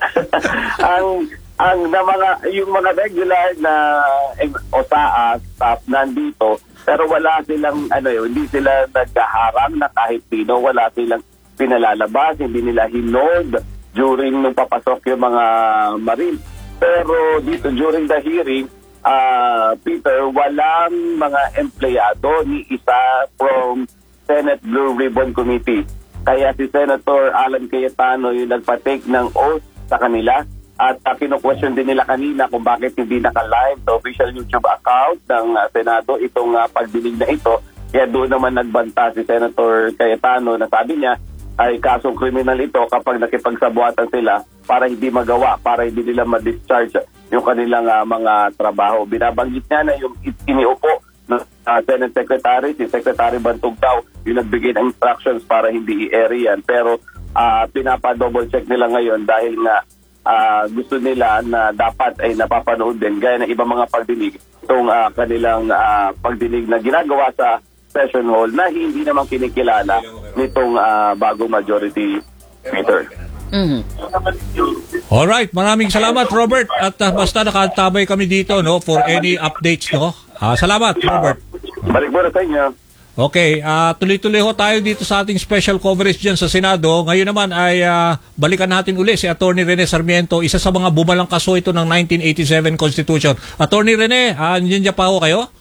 ang ang na mga yung mga regular na em, O S A A staff nandito, pero wala silang ano yun, hindi sila nagkaharang na kahit sino, wala silang pinalalabas, hindi nila hinod during nung papasok yung mga Marine. Pero dito during the hearing, uh, Peter, walang mga empleyado ni isa from Senate Blue Ribbon Committee. Kaya si Senator Alan Cayetano yung nagpa-take ng oath sa kanila. At uh, kinu-question din nila kanina kung bakit hindi naka-live sa official YouTube account ng uh, Senado itong uh, pagdinig na ito. Kaya doon naman nagbanta si Senator Cayetano na sabi niya ay kasong kriminal ito kapag nakipagsabuatan sila para hindi magawa, para hindi nila ma-discharge yung kanilang uh, mga trabaho. Binabanggit niya na yung iniupo ng uh, Senate Secretary, si Secretary Bantog daw, yung nagbigay ng instructions para hindi i-air yan. Pero uh, pinapa-double check nila ngayon dahil nga uh, gusto nila na dapat ay napapanood din gaya ng ibang mga pagdinig itong uh, kanilang uh, pagdinig na ginagawa sa session hall na hindi naman kinikilala nitong uh, bagong majority Peter. Mhm. Alright, maraming salamat Robert at uh, basta nakatabay kami dito no for any updates no. Ah, salamat Robert. Balik mo na sa inyo. Okay, ah tuloy-tuloy ho tayo dito sa ating special coverage dyan sa Senado. Ngayon naman ay ah, balikan natin uli si Attorney Rene Sarmiento, isa sa mga bumalang kaso ito ng nineteen eighty-seven Constitution. Attorney Rene, ah, nandiyan pa ho kayo?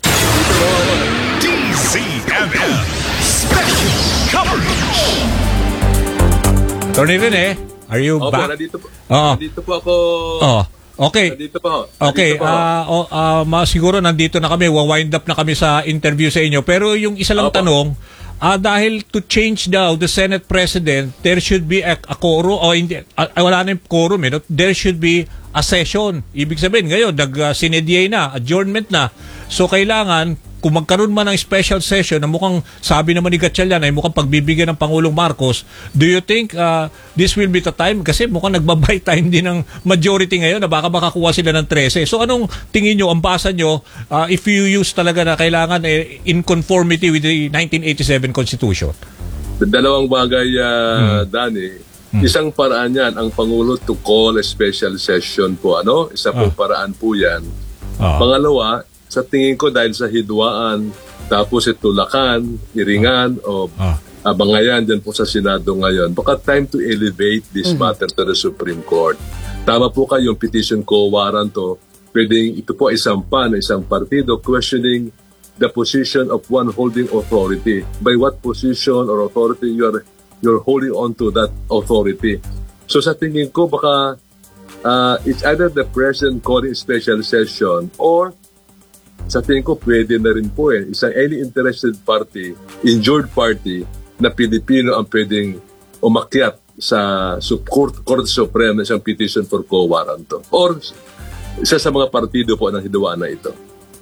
D Z M M Special Coverage. Attorney Rene, are you Opo, back? nandito po. Oo. Nandito po ako. Oh, okay. Nandito po. Okay, Nandito po. ah oh, ah, ma- siguro nandito na kami, wa-wind up na kami sa interview sa inyo. Pero yung isa lang Opo. tanong, ah dahil to change daw the Senate President, there should be a, a quorum, o hindi, ah, wala na yung quorum, eh, no? There should be a session. Ibig sabihin, ngayon, nag-sinedye na, adjournment na. So, kailangan, kung magkaroon man ng special session na mukhang, sabi naman ni Gatchalian, ay mukhang pagbibigyan ng Pangulong Marcos, do you think uh, this will be the time? Kasi mukhang nagbabay time din ng majority ngayon na baka makakuha sila ng thirteen. So anong tingin nyo, ang basa nyo, uh, if you use talaga na kailangan eh, in conformity with the nineteen eighty-seven Constitution? Dalawang bagay, uh, Danny. Isang paraan yan, ang Pangulo to call a special session po. Ano? Isa po Ah. paraan po yan. Ah. Pangalawa, sa tingin ko dahil sa hidwaan, tapos itulakan, hiringan, o Ah. abangayan dyan po sa Senado ngayon, baka time to elevate this matter to the Supreme Court. Tama po kayo, yung petition quo warrant to, pwedeng ito po isang pan, isang partido questioning the position of one holding authority. By what position or authority you are you're holding on to that authority. So sa tingin ko, baka uh, it's either the President calling special session or sa tingin ko, pwede na rin po eh. Isang any interested party, injured party, na Pilipino ang pwedeng umakyat sa Sup- Court, Court Supreme na isang petition for quo warrant to. Or isa sa mga partido po ng hidwaan na ito.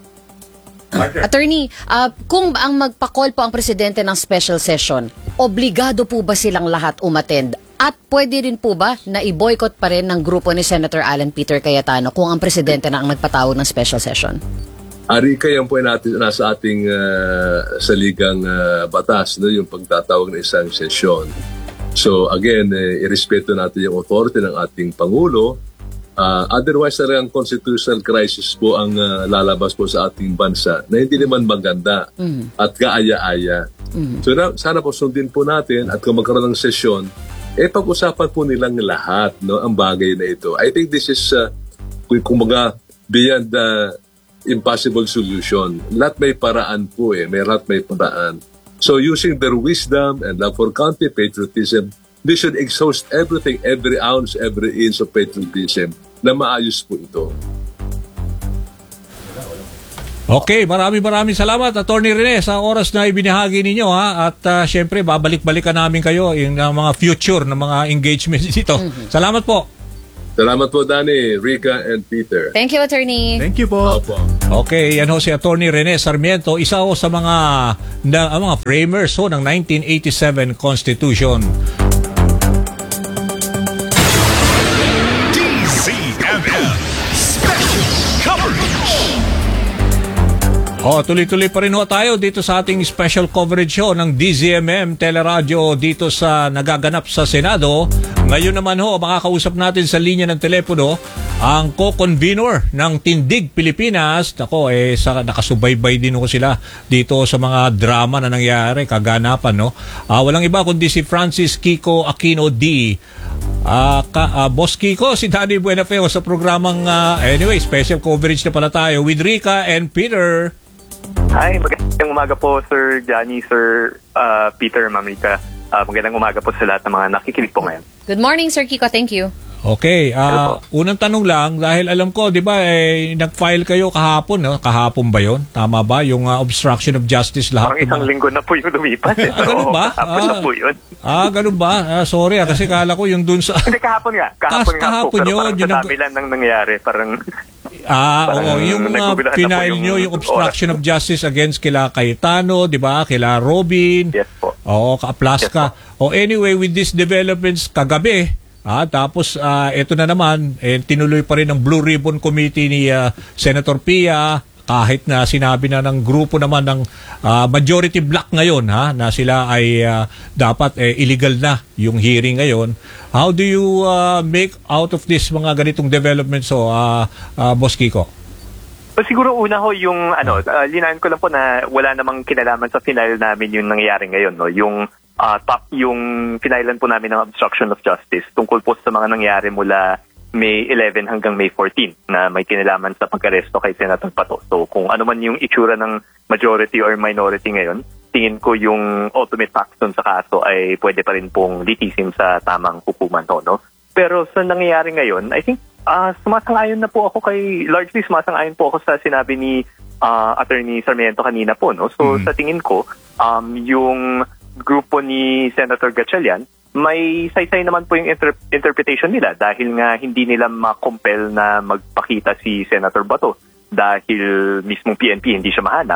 Attorney, ah, kung ang magpa-call po ang presidente ng special session, obligado po ba silang lahat umattend? At pwede rin po ba na i-boycott pa rin ng grupo ni Senator Alan Peter Cayetano kung ang presidente na ang nagpatawag ng special session? Ari kayo po natin nasa ating uh, saligang uh, batas, no, yung pagtatawag ng isang sesyon. So again, eh, irespeto natin yung authority ng ating Pangulo. Uh, otherwise, na ang constitutional crisis po ang uh, lalabas po sa ating bansa na hindi naman maganda mm-hmm. at kaaya-aya. Mm-hmm. So na, sana po sundin po natin at kung magkaroon ng sesyon, eh pag-usapan po nilang lahat, no, ang bagay na ito. I think this is, uh, kumaga, beyond the impossible solution. Lahat may paraan po eh. May lahat may paraan. So using their wisdom and love for country, patriotism, they should exhaust everything, every ounce, every inch of patriotism na maayos po ito. Okay, maraming maraming salamat, Attorney Rene, sa oras na ibinahagi ninyo, ha. At uh, syempre, babalik-balikan namin kayo yung uh, mga future na mga engagements dito. Mm-hmm. Salamat po. Salamat po, Danny, Rica, and Peter. Thank you, Attorney. Thank you po. Opo. Okay, yan ho si Attorney Rene Sarmiento, isa ho sa mga na, uh, mga framers ho ng nineteen eighty-seven Constitution. D Z M M Special Coverage. Oh, tuloy-tuloy pa rin ho tayo dito sa ating special coverage show ng D Z M M Teleradyo dito sa nagaganap sa Senado. Ngayon naman ho, makakausap natin sa linya ng telepono ang co-convener ng Tindig Pilipinas. Ako, eh, sa, nakasubaybay din ho sila dito sa mga drama na nangyari, kaganapan, no? Uh, walang iba kundi si Francis Kiko Aquino D. Uh, ka, uh, Boss Kiko, si Danny Buenafeo sa programang, uh, anyway, special coverage na pala tayo with Rica and Peter. Hi, magandang umaga po, Sir Johnny, Sir uh, Peter, Ma'am Rica. Uh, magandang umaga po sa lahat ng mga nakikinig po ngayon. Good morning, Sir Kiko. Thank you. Okay, uh, unang tanong lang, dahil alam ko, di ba, eh, nag-file kayo kahapon, no? Kahapon ba yon? Tama ba? Yung uh, obstruction of justice lahat? Parang isang linggo na po yung lumipas. Eh. Ah, ganun ba? Kahapon ah, na po yun. Ah, ganun ba? Ah, sorry, ah, kasi kala ko yung dun sa... Hindi, kahapon nga. Kahapon Kas, nga kahapon po. Pero yun, parang yun sa ang- dami lang nang nangyari. Parang... Ah, Parang oo, yung uh, naguguluhan na po pinail yung nyo, yung obstruction of justice against kila Cayetano, di ba? Kila Robin. Yes po. Oo, ka-Plaska. Yes, o anyway, with these developments kagabi, ah, tapos uh, ito na naman, eh, tinuloy pa rin ang Blue Ribbon Committee ni uh, Senator Pia, kahit na sinabi na ng grupo naman ng uh, majority block ngayon, ha, na sila ay uh, dapat eh, illegal na yung hearing ngayon. How do you uh, make out of this mga ganitong developments, so, uh, uh, Boss Kiko? So, siguro una ho yung, ano, uh, linaan ko lang po na wala namang kinalaman sa final namin yung nangyayari ngayon, no? Yung uh, top, yung finailan po namin ng obstruction of justice tungkol po sa mga nangyari mula May eleven hanggang May fourteen na may kinalaman sa pag-aresto kay Senator Pato. So kung ano man yung itsura ng majority or minority ngayon, tingin ko yung ultimate facts dun sa kaso ay pwede pa rin pong litisin sa tamang hukuman to, no? Pero sa nangyayari ngayon, I think uh, sumasang-ayon na po ako kay, largely sumasang-ayon po ako sa sinabi ni uh, Attorney Sarmiento kanina po, no? So mm-hmm. sa tingin ko, um, yung grupo ni Senator Gatchalian, may saysay naman po yung inter- interpretation nila dahil nga hindi nila ma-compel na magpakita si Senator Bato dahil mismong P N P hindi siya mahanap.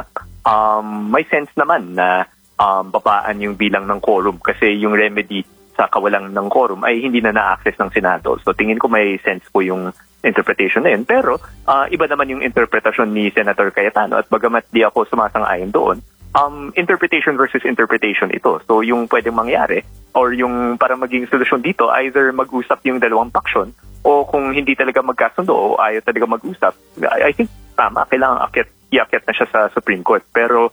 Um, may sense naman na um, babaan yung bilang ng quorum kasi yung remedy sa kawalang ng quorum ay hindi na na-access ng Senado. So tingin ko may sense po yung interpretation na yun. Pero uh, iba naman yung interpretasyon ni Senator Cayetano at bagamat di ako sumasang-ayon doon, um, interpretation versus interpretation ito. So yung pwedeng mangyari or yung para maging solusyon dito, either mag-usap yung dalawang paksyon o kung hindi talaga magkasundo o ayaw talaga mag-usap, I, I think tama, kailangan akit, iakyat na siya sa Supreme Court. Pero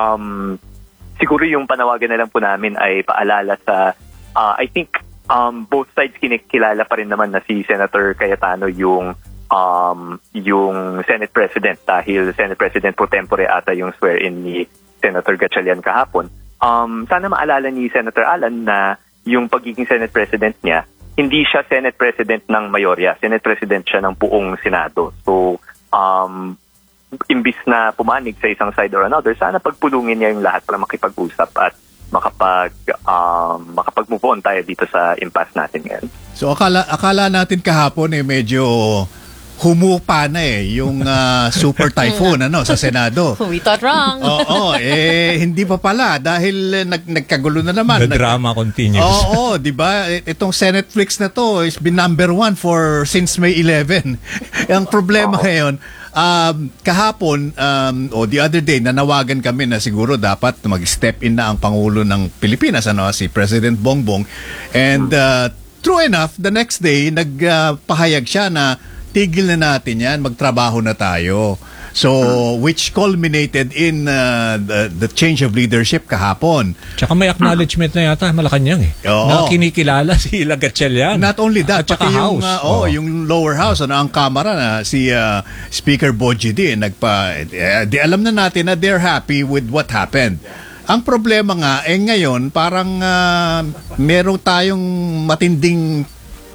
um, siguro yung panawagan na lang po namin ay paalala sa, uh, I think um, both sides kinikilala pa rin naman na si Senator Cayetano yung um, yung Senate President dahil Senate President pro tempore ata yung swear-in ni Senator Gatchalian kahapon. Um, sana maalala ni Senator Alan na yung pagiging Senate President niya, hindi siya Senate President ng mayorya. Senate President siya ng buong Senado. So, um, imbis na pumanig sa isang side or another, sana pagpulungin niya yung lahat para makipag-usap at makapag, um, makapag-move on tayo dito sa impasse natin ngayon. So, akala, akala natin kahapon eh medyo humupa na eh yung uh, super typhoon ano sa Senado. We thought wrong. Oo, eh hindi pa pala dahil nag nagkagulo na naman. The drama continues. Oo, 'di ba? Itong Senate Flix na to is been number one for since May eleven. Ang problema ngayon, um, kahapon um, o the other day nanawagan kami na siguro dapat mag-step in na ang Pangulo ng Pilipinas, ano, si President Bongbong. And uh, true enough, the next day nagpahayag uh, siya na tigil na natin yan, magtrabaho na tayo. So, which culminated in uh, the, the change of leadership kahapon. Tsaka may acknowledgement na yata Malacanang eh. Oo. Na kinikilala si Gatchalian. Not only that, at pati yung, House. uh, oh, yung lower house, ano, ang Kamara na si uh, Speaker Boji din, nagpa, eh, di alam na natin na they're happy with what happened. Ang problema nga, eh ngayon, parang uh, meron tayong matinding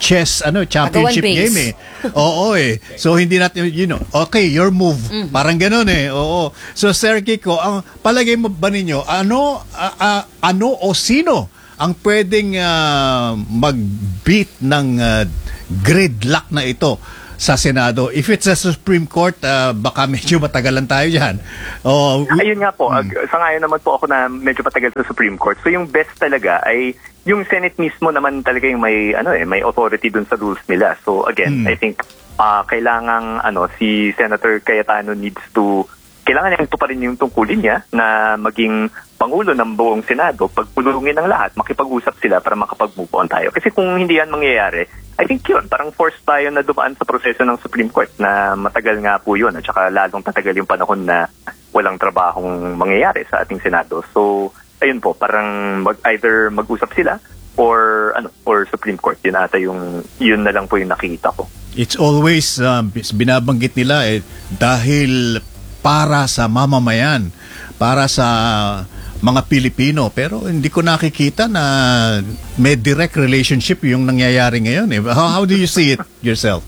chess ano championship Agawan base. game eh. Oo eh. So hindi natin you know, okay, your move. Mm. Parang ganoon eh. Oo. So Sir Kiko, ang palagay mo ba ninyo ano ah, ah, ano o sino ang pwedeng ah, mag-beat ng ah, gridlock na ito sa Senado? If it's a Supreme Court, uh, baka medyo matagalan tayo dyan. Oh, Ayun nga po, hmm. ag- sangayon naman po ako na medyo matagal sa Supreme Court. So yung best talaga ay yung Senate mismo naman talaga yung may ano eh, may authority dun sa rules nila. So again, Hmm. I think uh, kailangang ano si Senator Cayetano needs to kailangan niyang tuparin yung tungkulin niya na maging Pangulo ng buong Senado, pagpulungin ng lahat, makipag-usap sila para makapag-move on tayo. Kasi kung hindi yan mangyayari, I think yun, parang forced tayo na dumaan sa proseso ng Supreme Court na matagal nga po yun at saka lalong tatagal yung panahon na walang trabahong mangyayari sa ating Senado. So, ayun po, parang mag, either mag-usap sila or ano or Supreme Court. Yun ata yung, yun na lang po yung nakikita ko. It's always um, binabanggit nila eh, dahil para sa mamamayan, para sa mga Pilipino, pero hindi ko nakikita na may direct relationship yung nangyayari ngayon eh. How, how do you see it yourself?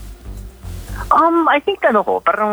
Um, I think ano ko, parang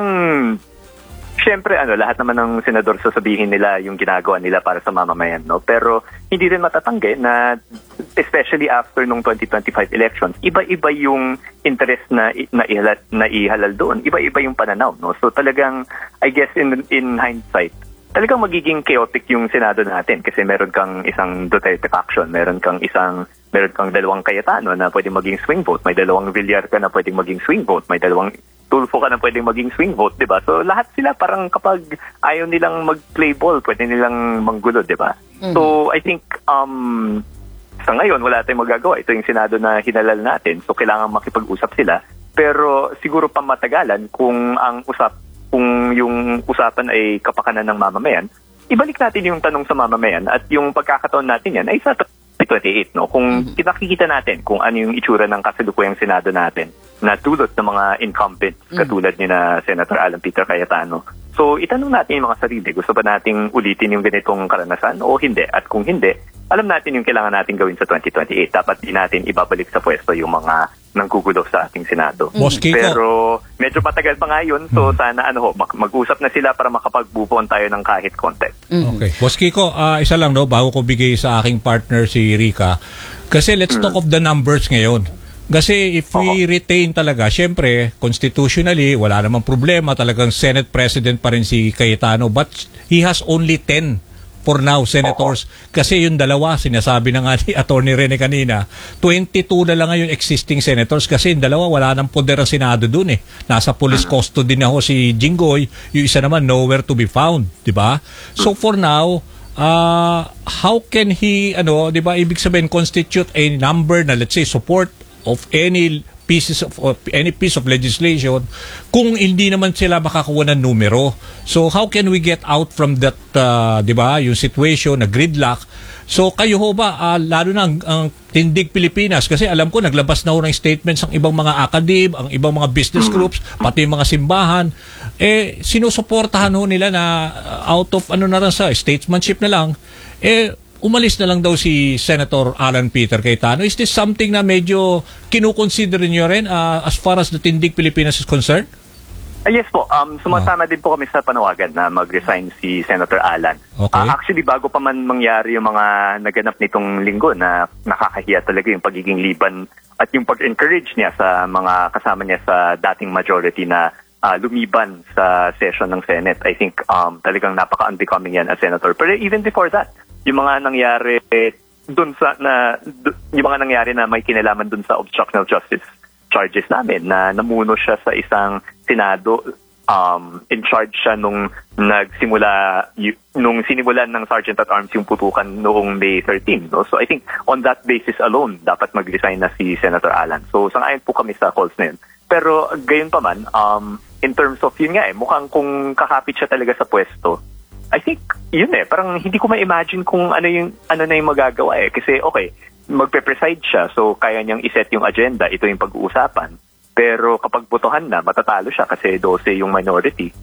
syempre ano, lahat naman ng senador sasabihin nila yung ginagawa nila para sa mamamayan, no? Pero hindi rin matatanggi na especially after nung twenty twenty-five elections, iba-iba yung interest na na ihalal, na ihalal doon. Iba-iba yung pananaw, no? So talagang I guess in in hindsight, talagang magiging chaotic yung Senado natin kasi meron kang isang Duterte faction, meron kang isang meron kang dalawang Cayetano na pwedeng maging swing vote, may dalawang Villar ka na pwedeng maging swing vote, may dalawang Tulfo ka na pwedeng maging swing vote, 'di ba? So lahat sila parang kapag ayaw nilang mag-play ball, pwede nilang manggulo, 'di ba? Mm-hmm. So I think um sa ngayon wala tayong magagawa. Ito yung Senado na hinalal natin. So kailangan makipag-usap sila. Pero siguro pa matagalan kung ang usap kung yung usapan ay kapakanan ng mamamayan, ibalik natin yung tanong sa mamamayan at yung pagkakataon natin yan ay sa twenty twenty-eight, no? Kung nakikita natin kung ano yung itsura ng kasalukuyang Senado natin na tulad ng mga incumbents katulad ni na Senator Alan Peter Cayetano. So itanong natin yung mga sarili, gusto ba nating ulitin yung ganitong karanasan o hindi? At kung hindi, alam natin yung kailangan natin gawin sa twenty twenty-eight. Dapat din natin ibabalik sa pwesto yung mga nanggugulo sa ating Senado. Boss Kiko. Pero medyo matagal pa nga yun, so sana ano ho, mag- mag-usap na sila para makapag-move on tayo ng kahit konti. Okay. Boss Kiko, uh, isa lang no, bago ko bigay sa aking partner si Rica. Kasi let's talk of the numbers ngayon. Kasi if we retain talaga, syempre, constitutionally, wala namang problema. Talagang Senate President pa rin si Cayetano. But he has only ten for now, senators. Kasi yung dalawa, sinasabi na nga ni Attorney Rene kanina, twenty-two na lang ngayon existing senators kasi yung dalawa, wala nang poder ang Senado dun eh. Nasa police custody na ho si Jinggoy, yung isa naman nowhere to be found, di ba? So for now, uh, how can he, ano, di ba, ibig sabihin, constitute a number na, let's say, support of any pieces of, of any piece of legislation kung hindi naman sila makakuha ng numero. So how can we get out from that, uh, 'di ba, yung situation na gridlock? So kayo ho ba, uh, lalo na ang, ang Tindig Pilipinas, kasi alam ko naglabas na ho ng statements ang ibang mga akadib, ang ibang mga business groups, pati yung mga simbahan, eh sinusuportahan ho nila na uh, out of ano na lang sa statesmanship na lang, eh umalis na lang daw si Senator Alan Peter Cayetano. Is this something na medyo kinukonsider niyo rin uh, as far as the Tindig Pilipinas is concerned? Uh, yes po, um, sumasama din po kami sa panawagan na mag-resign si Senator Alan. Okay. Uh, actually, bago pa man mangyari yung mga naganap nitong linggo na nakakahiya talaga yung pagiging liban at yung pag-encourage niya sa mga kasama niya sa dating majority na uh, lumiban sa session ng Senate. I think um, talagang napaka-unbecoming yan as Senator. Pero even before that, yung mga nangyari dun sa na dun, yung mga nangyari na may kinalaman dun sa obstruction of justice charges namin na namuno siya sa isang Senado, um in charge siya nung nagsimula y- nung sinimulan ng Sergeant at Arms yung putukan noong May thirteenth, no? So I think on that basis alone dapat mag-resign na si Senator Alan. So sang-ayon po kami sa calls na yun. Pero gayon pa man, um in terms of yun nga eh, mukhang kung kakapit siya talaga sa pwesto, I think, yun eh, parang hindi ko ma-imagine kung ano yung ano na yung magagawa eh. Kasi, okay, magpe-preside siya, so kaya niyang iset yung agenda, ito yung pag-uusapan. Pero kapag botohan na, matatalo siya kasi twelve yung minority.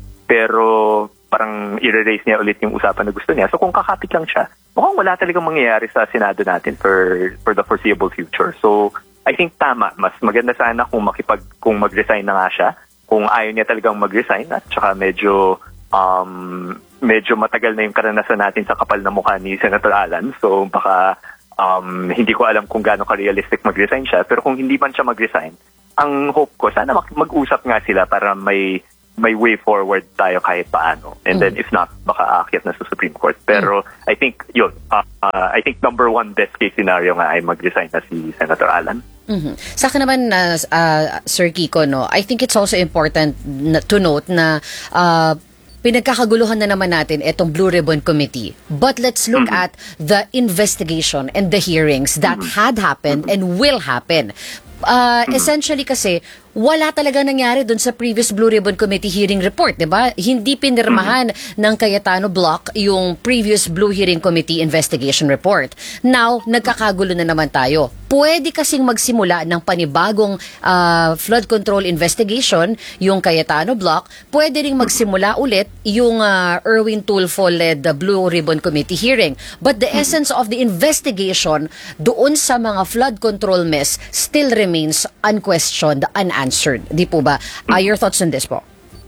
Pero parang i-raise niya ulit yung usapan na gusto niya. So kung kakapit lang siya, mukhang wala talagang mangyayari sa Senado natin for for the foreseeable future. So, I think tama. Mas maganda sana kung makipag kung mag-resign na nga siya. Kung ayaw niya talagang mag-resign at saka medyo um, medyo matagal na yung karanasan natin sa kapal na mukha ni Senator Alan. So baka um, hindi ko alam kung gaano ka-realistic mag-resign siya. Pero kung hindi man siya mag-resign, ang hope ko, sana mag- mag-usap nga sila para may may way forward tayo kahit paano. And then if not, baka aakyat na sa Supreme Court. Pero I think, yun, uh, uh, I think number one best case scenario nga ay mag-resign na si Senator Alan. Mm-hmm. Sa akin naman, uh, uh, Sir Kiko, no, I think it's also important na, to note na uh, pinagkakaguluhan na naman natin itong Blue Ribbon Committee. But let's look mm-hmm. at the investigation and the hearings that mm-hmm. had happened mm-hmm. and will happen. Uh, mm-hmm. Essentially kasi, wala talaga nangyari dun sa previous Blue Ribbon Committee hearing report, di ba? Hindi pinirmahan mm-hmm. ng Cayetano Block yung previous Blue Hearing Committee investigation report. Now, nagkakagulo na naman tayo. Pwede kasing magsimula ng panibagong uh, flood control investigation, yung Cayetano Block. Pwede ring magsimula ulit yung uh, Erwin Tulfo-led uh, Blue Ribbon Committee hearing. But the mm-hmm. essence of the investigation doon sa mga flood control mess still remains unquestioned, unanswered. answered. Di po ba? Uh, your thoughts on this po?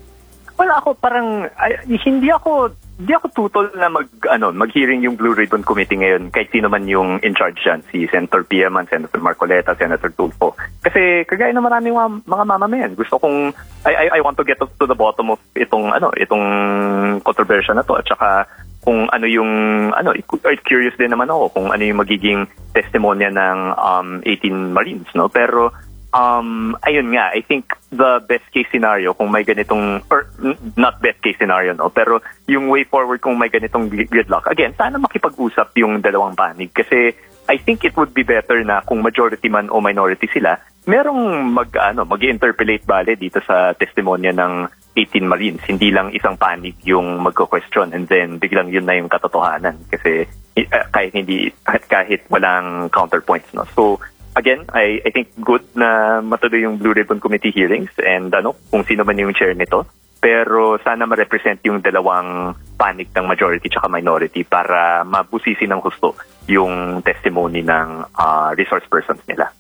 Wala ako parang ay, hindi ako hindi ako tutol na mag ano mag-hearing yung Blue Ribbon Committee ngayon kahit sino man yung in charge diyan, si Senator Pia man, Senator Marcoleta, Senator Tulfo. Kasi kagaya ng maraming mga, mga mamamayan, gusto kong I, I I want to get to, to the bottom of itong ano itong controversy na to at saka kung ano yung ano curious din naman ako kung ano yung magiging testimonya ng um eighteen Marines, no? Pero Um, ayun nga, I think the best case scenario kung may ganitong, or not best case scenario, no, pero yung way forward kung may ganitong gridlock, again, sana makipag-usap yung dalawang panig kasi I think it would be better na kung majority man o minority sila, merong mag, ano, mag-interpolate bale dito sa testimonya ng eighteen Marines, hindi lang isang panig yung magko-question and then biglang yun na yung katotohanan kasi uh, kahit hindi, kahit, kahit walang counterpoints, no, so again, I, I think good na matuloy yung Blue Ribbon Committee hearings and ano, kung sino man yung chair nito. Pero sana ma-represent yung dalawang panig ng majority tsaka minority para mabusisi ng husto yung testimony ng uh, resource persons nila.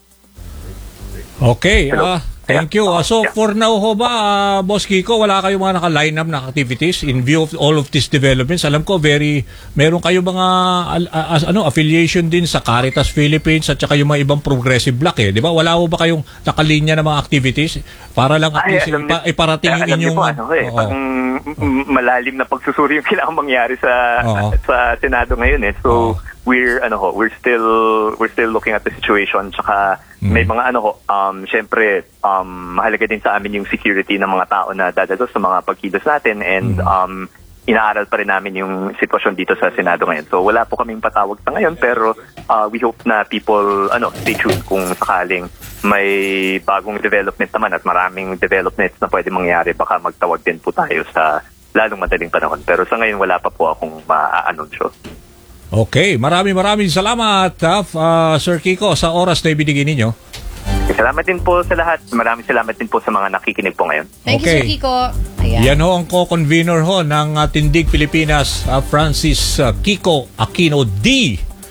Okay, uh, thank you. Uh, so yeah. for now ho ba, uh, Boss Kiko, wala kayong mga naka-line up na activities in view of all of these developments? Alam ko, very, meron kayo mga uh, uh, ano, affiliation din sa Caritas Philippines at saka yung mga ibang progressive bloc eh. Di ba? Wala ho ba kayong nakalinya ng mga activities? Para lang at least ipa, iparatingin inyong... Po, ano, eh, pag malalim na pagsusuri yung kailangang mangyari sa Oo. sa Senado ngayon eh. So, Oo. we're ano ho, we're still we're still looking at the situation tsaka mm. may mga ano ho, um syempre um mahalaga din sa amin yung security ng mga tao na dadalos sa mga pagkilos natin and mm. um inaaral pa rin namin yung sitwasyon dito sa Senado ngayon. So wala po kaming patawag sa ngayon pero uh, we hope na people ano stay tuned kung sakaling may bagong development naman at maraming developments na pwede mangyari, baka magtawag din po tayo sa lalong madaling panahon. Pero sa ngayon wala pa po akong ma-anunsyo. Okay, maraming maraming salamat uh, Sir Kiko sa oras na ibinigay ninyo. Salamat din po sa lahat. Maraming salamat din po sa mga nakikinig po ngayon. Thank okay. you, Sir Kiko. Ayan. Yan ho ang co-convener ho ng uh, Tindig Pilipinas, uh, Francis uh, Kiko Aquino D.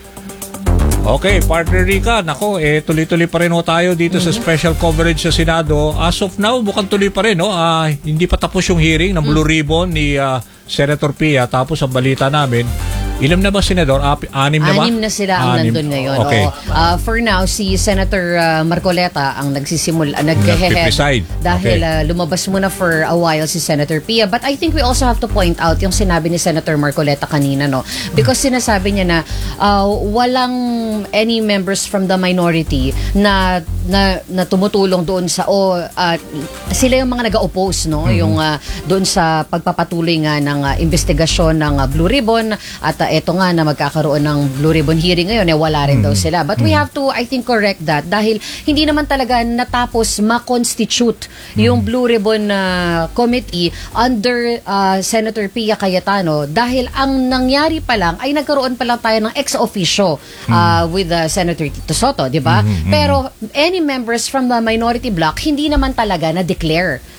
Okay, partner Rica, nako, eh, tuloy-tuloy pa rin ho tayo dito mm-hmm. sa special coverage sa Senado. As of now, mukhang tuloy pa rin, no? Uh, hindi pa tapos yung hearing ng Blue mm-hmm. Ribbon ni uh, Senator Pia. Tapos ang balita namin, ilan na ba, Senador? Ap- anim na ba? Anim na sila ang anim. nandun ngayon. Okay. Uh, for now, si Senator uh, Marcoleta ang nagsisimula, nag-head dahil okay. uh, lumabas muna for a while si Senator Pia. But I think we also have to point out yung sinabi ni Senator Marcoleta kanina, no? Because sinasabi niya na uh, walang any members from the minority na na, na tumutulong doon sa o uh, sila yung mga nag-oppose, no? Mm-hmm. Yung uh, doon sa pagpapatuloy nga ng uh, investigasyon ng uh, Blue Ribbon at uh, eto nga na magkakaroon ng Blue Ribbon hearing ngayon, eh wala rin mm-hmm. daw sila. But mm-hmm. we have to, I think, correct that dahil hindi naman talaga natapos ma-constitute mm-hmm. yung Blue Ribbon uh, Committee under uh, Senator Pia Cayetano dahil ang nangyari pa lang ay nagkaroon pa lang tayo ng ex officio uh, mm-hmm. with uh, Senator Tito Soto, di ba? Mm-hmm. Pero any members from the minority bloc hindi naman talaga na-declare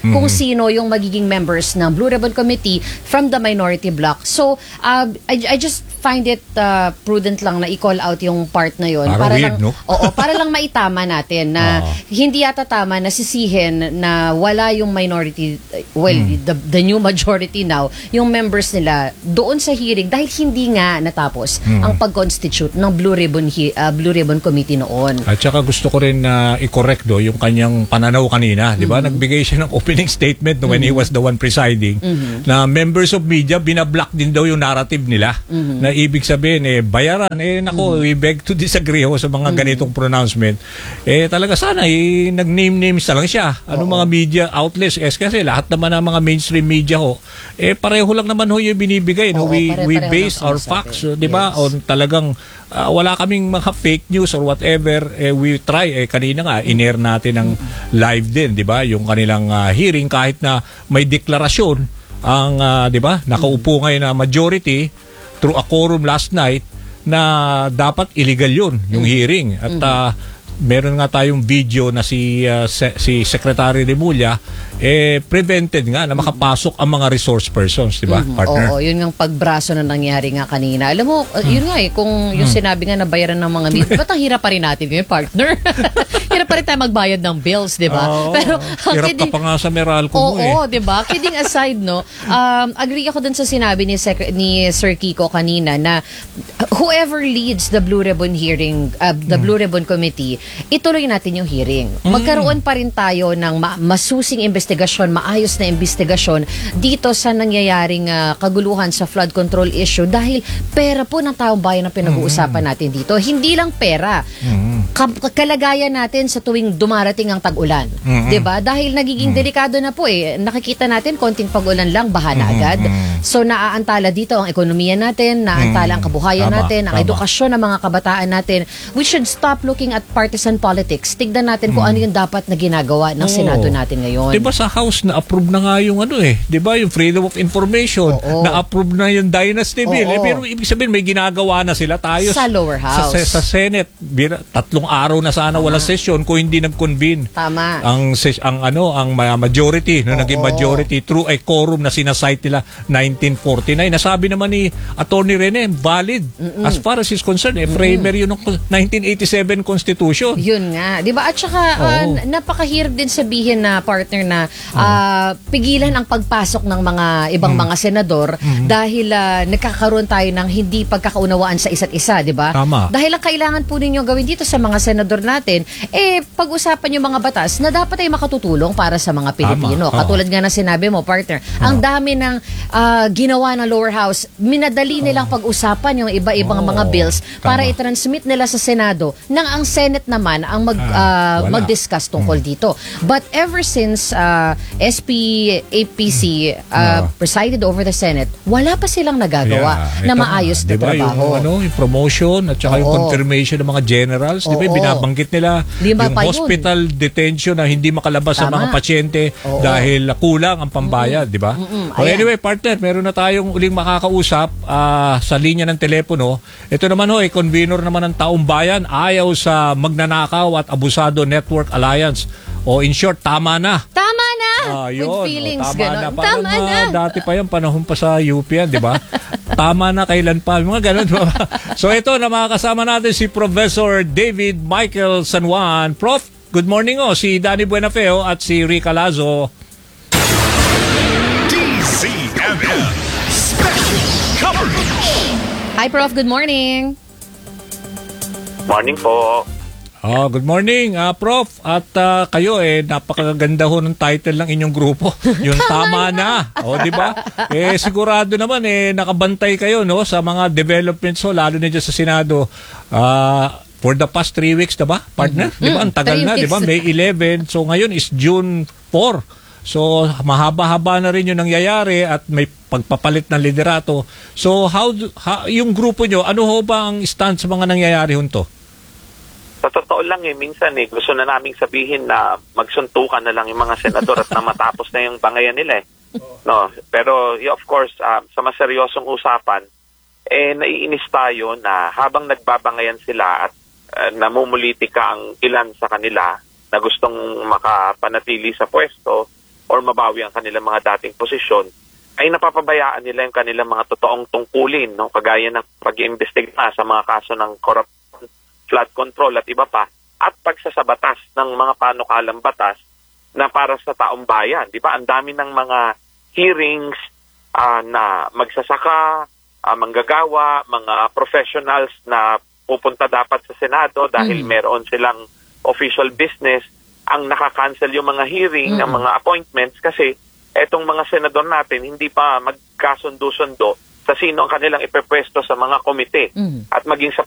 mm-hmm. kung sino yung magiging members ng Blue Ribbon Committee from the minority bloc. So, uh, I, I just find it uh, prudent lang na i-call out yung part na yon para weird, lang, no? Oo, para lang maitama natin na uh, hindi yata tama na sisihin na wala yung minority, well, mm. the, the new majority now, yung members nila doon sa hearing dahil hindi nga natapos mm. ang pag-constitute ng Blue Ribbon uh, Blue Ribbon Committee noon. At saka gusto ko rin na uh, i-correct do yung kanyang pananaw kanina, mm-hmm. 'di ba? Nagbigay siya ng opening statement no, when mm-hmm. he was the one presiding mm-hmm. na members of media binablock din daw yung narrative nila mm-hmm. na ibig sabihin eh bayaran eh nako, mm-hmm. we beg to disagree ho sa mga mm-hmm. ganitong pronouncement. Eh talaga sana eh nag-name names na lang siya. Ano mga media outlets eh, kasi lahat naman ng mga mainstream media ho eh pareho lang naman ho yung binibigay no. Oo, we pare, we base our facts, uh, 'di ba? Yes. On talagang uh, wala kaming mga fake news or whatever. Eh, we try eh kanina nga in-air natin ng live din, 'di ba? Yung kanilang uh, hearing kahit na may deklarasyon ang uh, 'di ba? Nakaupo ngayon na majority through a quorum last night na dapat illegal 'yun, yung hearing. At uh, meron nga tayong video na si uh, se- si Secretary Remulla eh prevented nga na makapasok ang mga resource persons, di ba, mm-hmm. partner? Oo, yun ang pagbraso na nangyari nga kanina. Alam mo, mm. yun nga eh, kung yung mm. sinabi nga na bayaran ng mga media, ba't ang hirap pa rin natin ngayon, partner? Hirap pa rin tayo magbayad ng bills, di ba? Oh, pero hirap kidding, ka pa nga sa Meralco oh, mo eh. Oo, di ba? Kidding aside, no, um, agree ako dun sa sinabi ni, Sec- ni Sir Kiko kanina na whoever leads the Blue Ribbon hearing, uh, the mm. Blue Ribbon Committee, ituloy natin yung hearing. Mm. Magkaroon pa rin tayo ng ma- masusing investigasyon, maayos na investigasyon dito sa nangyayaring uh, kaguluhan sa flood control issue dahil pera po ng taong bayan ang pinag-uusapan mm. natin dito. Hindi lang pera. Mm. Ka- kalagayan natin sa tuwing dumarating ang tag-ulan. Mm. 'Di ba? Dahil nagiging mm. delikado na po eh. Nakikita natin konting pag-ulan lang, baha na agad. Mm. So naaantala dito ang ekonomiya natin, naantala ang kabuhayan tama, natin, ang tama. edukasyon ng mga kabataan natin. We should stop looking at partisan politics. Tignan natin kung mm. ano yung dapat na ginagawa ng oh. Senado natin ngayon. Diba sa House na-approve na nga yung ano eh, diba yung freedom of information, Oo. na-approve na yung dynasty bill. Eh, Oo. pero ibig sabihin may ginagawa na sila tayo Sa lower house. Sa, sa Senate. Bira, tatlong araw na sana wala session kung hindi nag-convene. Tama. Ang ses- ang ano ang ma- majority no Oo. naging majority through a quorum na sinasite nila nineteen forty-nine. Nasabi naman ni Attorney Rene valid Mm-mm. as far as is concerned. Eh, framer yun ng nineteen eighty-seven Constitution. Yun nga, 'di ba? At saka uh, napakahirap din sabihin na partner na uh, pigilan ang pagpasok ng mga ibang mm. mga senador mm-hmm. dahil uh, nagkakaroon tayo ng hindi pagkakaunawaan sa isa't isa, 'di ba? Dahil ang kailangan po ninyo gawin dito sa mga senador natin eh pag-usapan yung mga batas na dapat ay makatutulong para sa mga Pilipino. Tama. Katulad nga ng sinabi mo, partner, oh. ang dami ng uh, ginawa ng lower house, minadali nilang oh. pag-usapan yung iba-ibang oh. mga bills para Tama. i-transmit nila sa Senado nang ang Senate naman ang mag uh, mag-discuss tungkol hmm. dito. But ever since uh, S P A P C uh, no. presided over the Senate, wala pa silang nagagawa yeah, na maayos na diba, trabaho. Yung, ano, yung promotion at saka Oo. yung confirmation ng mga generals, di ba, binabanggit nila Lima yung hospital yun. detention na hindi makalabas sa mga pasyente Oo. dahil kulang ang pambayad, di ba? Well, anyway, partner, meron na tayong uling makakausap uh, sa linya ng telepono. Ito naman ho, eh, convener naman ng Taong Bayan, ayaw sa Magnanakaw at Abusado Network Alliance. O in short, tama na. Tama na! Ah, yun. With feelings, o, tama gano'n. na. Tama Parang, na! Uh, dati pa yan, panahon pa sa U P yan, di ba? Tama na, kailan pa? Mga gano'n. So ito, na makakasama natin si Professor David Michael San Juan. Prof, good morning o. Si Danny Buenafeo at si Rica Lazo. D Z M M Special Coverage. Hi, Prof. Good morning. Morning po. Oh, good morning, uh, Prof. At uh, kayo eh napakaganda ho ng title ng inyong grupo. Yung tama na. O, di ba? Eh sigurado naman eh nakabantay kayo no sa mga developments ho lalo na diyan sa Senado. Uh, for the past three weeks, 'di ba? Partner, mm-hmm. 'di ba? Ang tagal na, 'di ba? May eleven. So ngayon is June four. So mahaba-haba na rin 'yung nangyayari at may pagpapalit ng liderato. So how, how yung grupo nyo, ano ho ba ang stand sa mga nangyayari hunto? Sa totoo lang eh, minsan eh, gusto na naming sabihin na magsuntukan na lang yung mga senador at na matapos na yung bangayan nila eh. No, pero of course, uh, sa mas seryosong usapan, eh naiinis tayo na habang nagbabangayan sila at uh, namumulitika ang ilan sa kanila na gustong makapanatili sa pwesto, or mabawi ang kanilang mga dating posisyon, ay napapabayaan nila yung kanilang mga totoong tungkulin, no? Kagaya ng pag-iimbestiga sa mga kaso ng corruption, flood control at iba pa, at pagsasabatas ng mga panukalang batas na para sa taong bayan. Di ba? Ang dami ng mga hearings uh, na magsasaka, uh, manggagawa, mga professionals na pupunta dapat sa Senado dahil mm. meron silang official business, ang nakakancel yung mga hearing, mm. ang mga appointments kasi etong mga senador natin hindi pa magkasundo-sundo sa sino ang kanilang ipepwesto sa mga komite mm. at maging sa